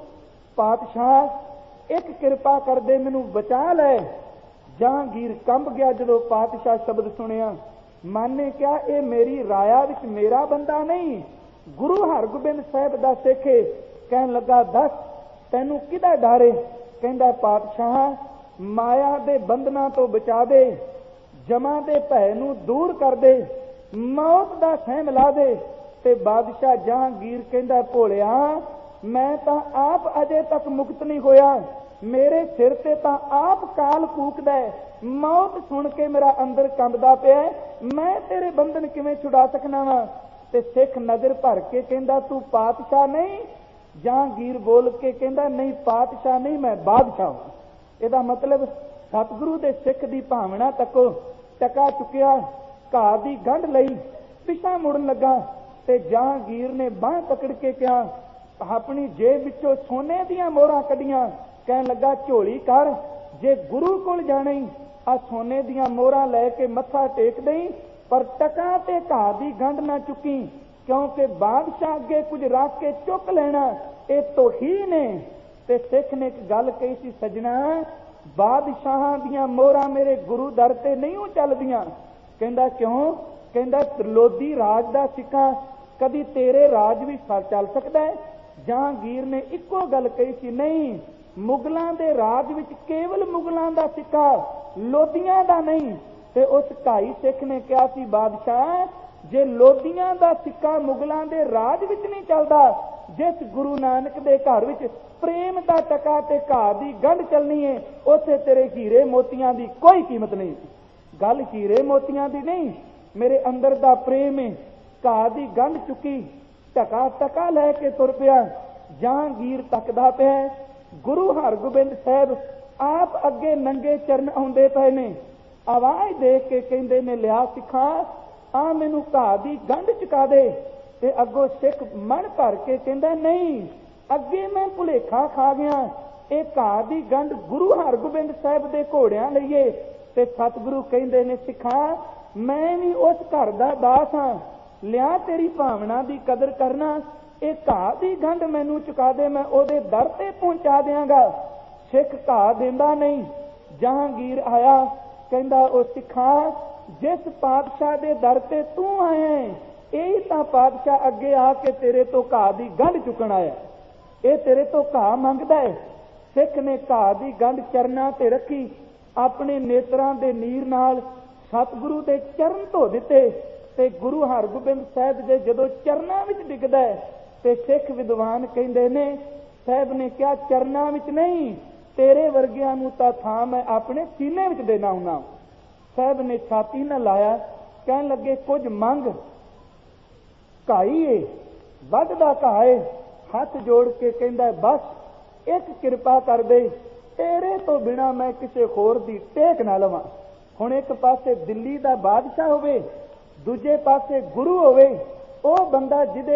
ਪਾਤਸ਼ਾਹ ਇੱਕ ਕਿਰਪਾ ਕਰਦੇ, ਮੈਨੂੰ ਬਚਾ ਲੈ। ਜਹਾਂਗੀਰ ਕੰਬ ਗਿਆ ਜਦੋਂ ਪਾਤਸ਼ਾਹ ਸ਼ਬਦ ਸੁਣਿਆ। ਮਨ ਨੇ ਕਿਹਾ, ਇਹ ਮੇਰੀ ਰਾਇਆ ਵਿੱਚ ਮੇਰਾ ਬੰਦਾ ਨਹੀਂ, ਗੁਰੂ ਹਰਗੋਬਿੰਦ ਸਾਹਿਬ ਦਾ ਸਿੱਖ ਹੈ। ਕਹਿਣ ਲੱਗਾ, ਦੱਸ ਤੈਨੂੰ ਕਿਹਦਾ ਡਰ ਹੈ। ਕਹਿੰਦਾ, ਪਾਤਸ਼ਾਹ ਮਾਇਆ ਦੇ ਬੰਧਨਾਂ ਤੋਂ ਬਚਾ ਦੇ, ਜਮਾਂ ਦੇ ਭੈ ਨੂੰ ਦੂਰ ਕਰ ਦੇ, ਮੌਤ ਦਾ ਸਹਿਮ ਲਾ ਦੇ। ਤੇ ਬਾਦਸ਼ਾਹ ਜਹਾਂਗੀਰ ਕਹਿੰਦਾ, ਭੋਲਿਆ ਮੈਂ ਤਾਂ ਆਪ ਅਜੇ ਤੱਕ ਮੁਕਤ ਨਹੀਂ ਹੋਇਆ, ਮੇਰੇ ਸਿਰ ਤੇ ਤਾਂ ਆਪ ਕਾਲ ਕੂਕਦਾ ਹੈ, ਮੌਤ ਸੁਣ ਕੇ ਮੇਰਾ ਅੰਦਰ ਕੰਬਦਾ ਪਿਆ, ਮੈਂ ਤੇਰੇ ਬੰਧਨ ਕਿਵੇਂ ਛੁਡਾ ਸਕਣਾ ਵਾ। ਤੇ ਸਿੱਖ ਨਜ਼ਰ ਭਰ ਕੇ ਕਹਿੰਦਾ, ਤੂੰ ਪਾਤਸ਼ਾਹ ਨਹੀਂ। ਜਹਾਂਗੀਰ ਬੋਲ ਕੇ ਕਹਿੰਦਾ, ਨਹੀਂ ਪਾਤਸ਼ਾਹ ਨਹੀਂ, ਮੈਂ ਬਾਦਸ਼ਾਹ ਹਾਂ। ਇਹਦਾ ਮਤਲਬ ਸਤਿਗੁਰੂ ਦੇ ਸਿੱਖ ਦੀ ਭਾਵਨਾ ਤੱਕੋ। ਟਕਾ ਚੁੱਕਿਆ, ਘਾਹ ਦੀ ਗੰਢ ਲਈ, ਪਿਛਾ ਮੁੜਨ ਲੱਗਾ, ਤੇ ਜਹਾਂਗੀਰ ਨੇ ਬਾਂਹ ਪਕੜ ਕੇ ਕਿਹਾ, ਆਪਣੀ ਜੇਬ ਵਿੱਚੋਂ ਸੋਨੇ ਦੀਆਂ ਮੋਹਰਾਂ ਕੱਢੀਆਂ। ਕਹਿਣ ਲੱਗਾ, ਝੋਲੀ ਕਰ, ਜੇ ਗੁਰੂ ਕੋਲ ਜਾਣੀ ਆ ਸੋਨੇ ਦੀਆਂ ਮੋਹਰਾਂ ਲੈ ਕੇ ਮੱਥਾ ਟੇਕ ਦੇਈ, ਪਰ ਟਕਾ ਤੇ ਘਾਹ ਦੀ ਗੰਢ ਨਾ ਚੁੱਕੀ, ਕਿਉਂਕਿ ਬਾਦਸ਼ਾਹ ਅੱਗੇ ਕੁਝ ਰੱਖ ਕੇ ਚੁੱਕ ਲੈਣਾ ਇਹ ਤੋਹੀਨ ਹੈ। ਤੇ ਸਿੱਖ ਨੇ ਇੱਕ ਗੱਲ ਕਹੀ ਸੀ, ਸਜਣਾ ਬਾਦਸ਼ਾਹਾਂ ਦੀਆਂ ਮੋਹਰਾਂ ਮੇਰੇ ਗੁਰੂ ਦਰ ਤੇ ਨਹੀਂ ਚੱਲਦੀਆਂ। ਕਹਿੰਦਾ, ਕਿਉਂ। ਕਹਿੰਦਾ, ਲੋਧੀ ਰਾਜ ਦਾ ਸਿੱਕਾ ਕਦੀ ਤੇਰੇ ਰਾਜ ਵੀ ਚੱਲ ਸਕਦਾ ਹੈ। ਜਹਾਂਗੀਰ ਨੇ ਇੱਕੋ ਗੱਲ ਕਹੀ ਸੀ, ਨਹੀਂ ਮੁਗਲਾਂ ਦੇ ਰਾਜ ਵਿੱਚ ਕੇਵਲ ਮੁਗਲਾਂ ਦਾ ਸਿੱਕਾ, ਲੋਧੀਆਂ ਦਾ ਨਹੀਂ। ਤੇ ਉਸ ਢਾਈ ਸਿੱਖ ਨੇ ਕਿਹਾ ਸੀ, ਬਾਦਸ਼ਾਹ ਜੇ ਲੋਧੀਆਂ ਦਾ ਸਿੱਕਾ ਮੁਗਲਾਂ ਦੇ ਰਾਜ ਵਿੱਚ ਨਹੀਂ ਚੱਲਦਾ, ਜਿਸ ਗੁਰੂ ਨਾਨਕ ਦੇ ਘਰ ਵਿੱਚ ਪ੍ਰੇਮ ਦਾ ਟਕਾ ਤੇ ਘਾਹ ਦੀ ਗੰਢ ਚੱਲਣੀ ਹੈ, ਉੱਥੇ ਤੇਰੇ ਹੀਰੇ ਮੋਤੀਆਂ ਦੀ ਕੋਈ ਕੀਮਤ ਨਹੀਂ। ਗੱਲ ਹੀਰੇ ਮੋਤੀਆਂ ਦੀ ਨਹੀਂ, ਮੇਰੇ ਅੰਦਰ ਦਾ ਪ੍ਰੇਮ ਹੈ। ਘਾਹ ਦੀ ਗੰਢ ਚੁੱਕੀ, ਟਕਾ ਟਕਾ ਲੈ ਕੇ ਤੁਰ ਪਿਆ। ਜਹਾਂਗੀਰ ਤੱਕਦਾ ਪਿਆ। ਗੁਰੂ ਹਰਗੋਬਿੰਦ ਸਾਹਿਬ ਆਪ ਅੱਗੇ ਨੰਗੇ ਚਰਨ ਆਉਂਦੇ ਪਏ ਨੇ। ਆਵਾਜ਼ ਦੇ ਕੇ ਕਹਿੰਦੇ ਨੇ, ਲਿਆ ਸਿੱਖਾ, ਆ ਮੈਨੂੰ ਘਾਹ ਦੀ ਗੰਢ ਚੁਕਾ ਦੇ। ਤੇ ਅੱਗੋਂ ਸਿੱਖ ਮਨ ਭਰ ਕੇ ਕਹਿੰਦਾ, ਨਹੀਂ, ਅੱਗੇ ਮੈਂ ਭੁਲੇਖਾ ਖਾ ਗਿਆ, ਇਹ ਘਾਹ ਦੀ ਗੰਢ ਗੁਰੂ ਹਰਗੋਬਿੰਦ ਸਾਹਿਬ ਦੇ ਘੋੜਿਆਂ ਲਈਏ। ਤੇ ਸਤਿਗੁਰੂ ਕਹਿੰਦੇ ਨੇ, ਸਿੱਖਾ, ਮੈਂ ਵੀ ਉਸ ਘਰ ਦਾ ਦਾਸ ਹਾਂ, ਲਿਆ ਤੇਰੀ ਭਾਵਨਾ ਦੀ ਕਦਰ ਕਰਨਾ, ਇਹ ਘਾਹ ਦੀ ਗੰਢ ਮੈਨੂੰ ਚੁਕਾ ਦੇ, ਮੈਂ ਉਹਦੇ ਦਰ ਤੇ ਪਹੁੰਚਾ ਦਿਆਂਗਾ। ਸਿੱਖ ਘਾਹ ਦਿੰਦਾ ਨਹੀਂ। ਜਹਾਂਗੀਰ ਆਇਆ, ਕਹਿੰਦਾ, ਉਹ ਸਿੱਖਾ, ਜਿਸ ਪਾਤਸ਼ਾਹ ਦੇ ਦਰ ਤੇ ਤੂੰ ਆਇਆ, ਇਹ ਤਾਂ ਪਾਤਸ਼ਾਹ ਅੱਗੇ ਆ ਕੇ ਤੇਰੇ ਤੋਂ ਘਾਹ ਦੀ ਗੰਢ ਚੁੱਕਣ ਆਇਆ, ਇਹ ਤੇਰੇ ਤੋਂ ਘਾਹ ਮੰਗਦਾ ਹੈ। ਸਿੱਖ ਨੇ ਘਾਹ ਦੀ ਗੰਢ ਚਰਨਾਂ ਤੇ ਰੱਖੀ, ਆਪਣੇ ਨੇਤਰਾਂ ਦੇ ਨੀਰ ਨਾਲ ਸਤਿਗੁਰੂ ਦੇ ਚਰਨ ਧੋ ਦਿੱਤੇ। ਤੇ ਗੁਰੂ ਹਰਗੋਬਿੰਦ ਸਾਹਿਬ ਦੇ ਜਦੋਂ ਚਰਨਾਂ ਵਿੱਚ ਡਿੱਗਦਾ ਤੇ ਸਿੱਖ ਵਿਦਵਾਨ ਕਹਿੰਦੇ ਨੇ, ਸਾਹਿਬ ਨੇ ਕਿਹਾ, ਚਰਨਾਂ ਵਿੱਚ ਨਹੀਂ, ਤੇਰੇ ਵਰਗਿਆਂ ਨੂੰ ਤਾਂ ਥਾਂ ਮੈਂ ਆਪਣੇ ਸੀਨੇ ਵਿੱਚ ਦੇਣਾ ਹੁੰਨਾ। ਸਾਹਿਬ ਨੇ ਛਾਤੀ ਨਾਲ ਲਾਇਆ, ਕਹਿਣ ਲੱਗੇ, ਕੁਝ ਮੰਗ। ਘਾਈ ਏ, ਵੱਧਦਾ ਘਾਹ ਏ। ਹੱਥ ਜੋੜ ਕੇ ਕਹਿੰਦਾ, ਬਸ ਇੱਕ ਕਿਰਪਾ ਕਰ ਦੇ, ਤੇਰੇ ਤੋਂ ਬਿਨਾ ਮੈਂ ਕਿਸੇ ਹੋਰ ਦੀ ਟੇਕ ਨਾ ਲਵਾਂ। ਹੁਣ ਇੱਕ ਪਾਸੇ ਦਿੱਲੀ ਦਾ ਬਾਦਸ਼ਾਹ ਹੋਵੇ, ਦੂਜੇ ਪਾਸੇ ਗੁਰੂ ਹੋਵੇ, ਉਹ ਬੰਦਾ ਜਿਹਦੇ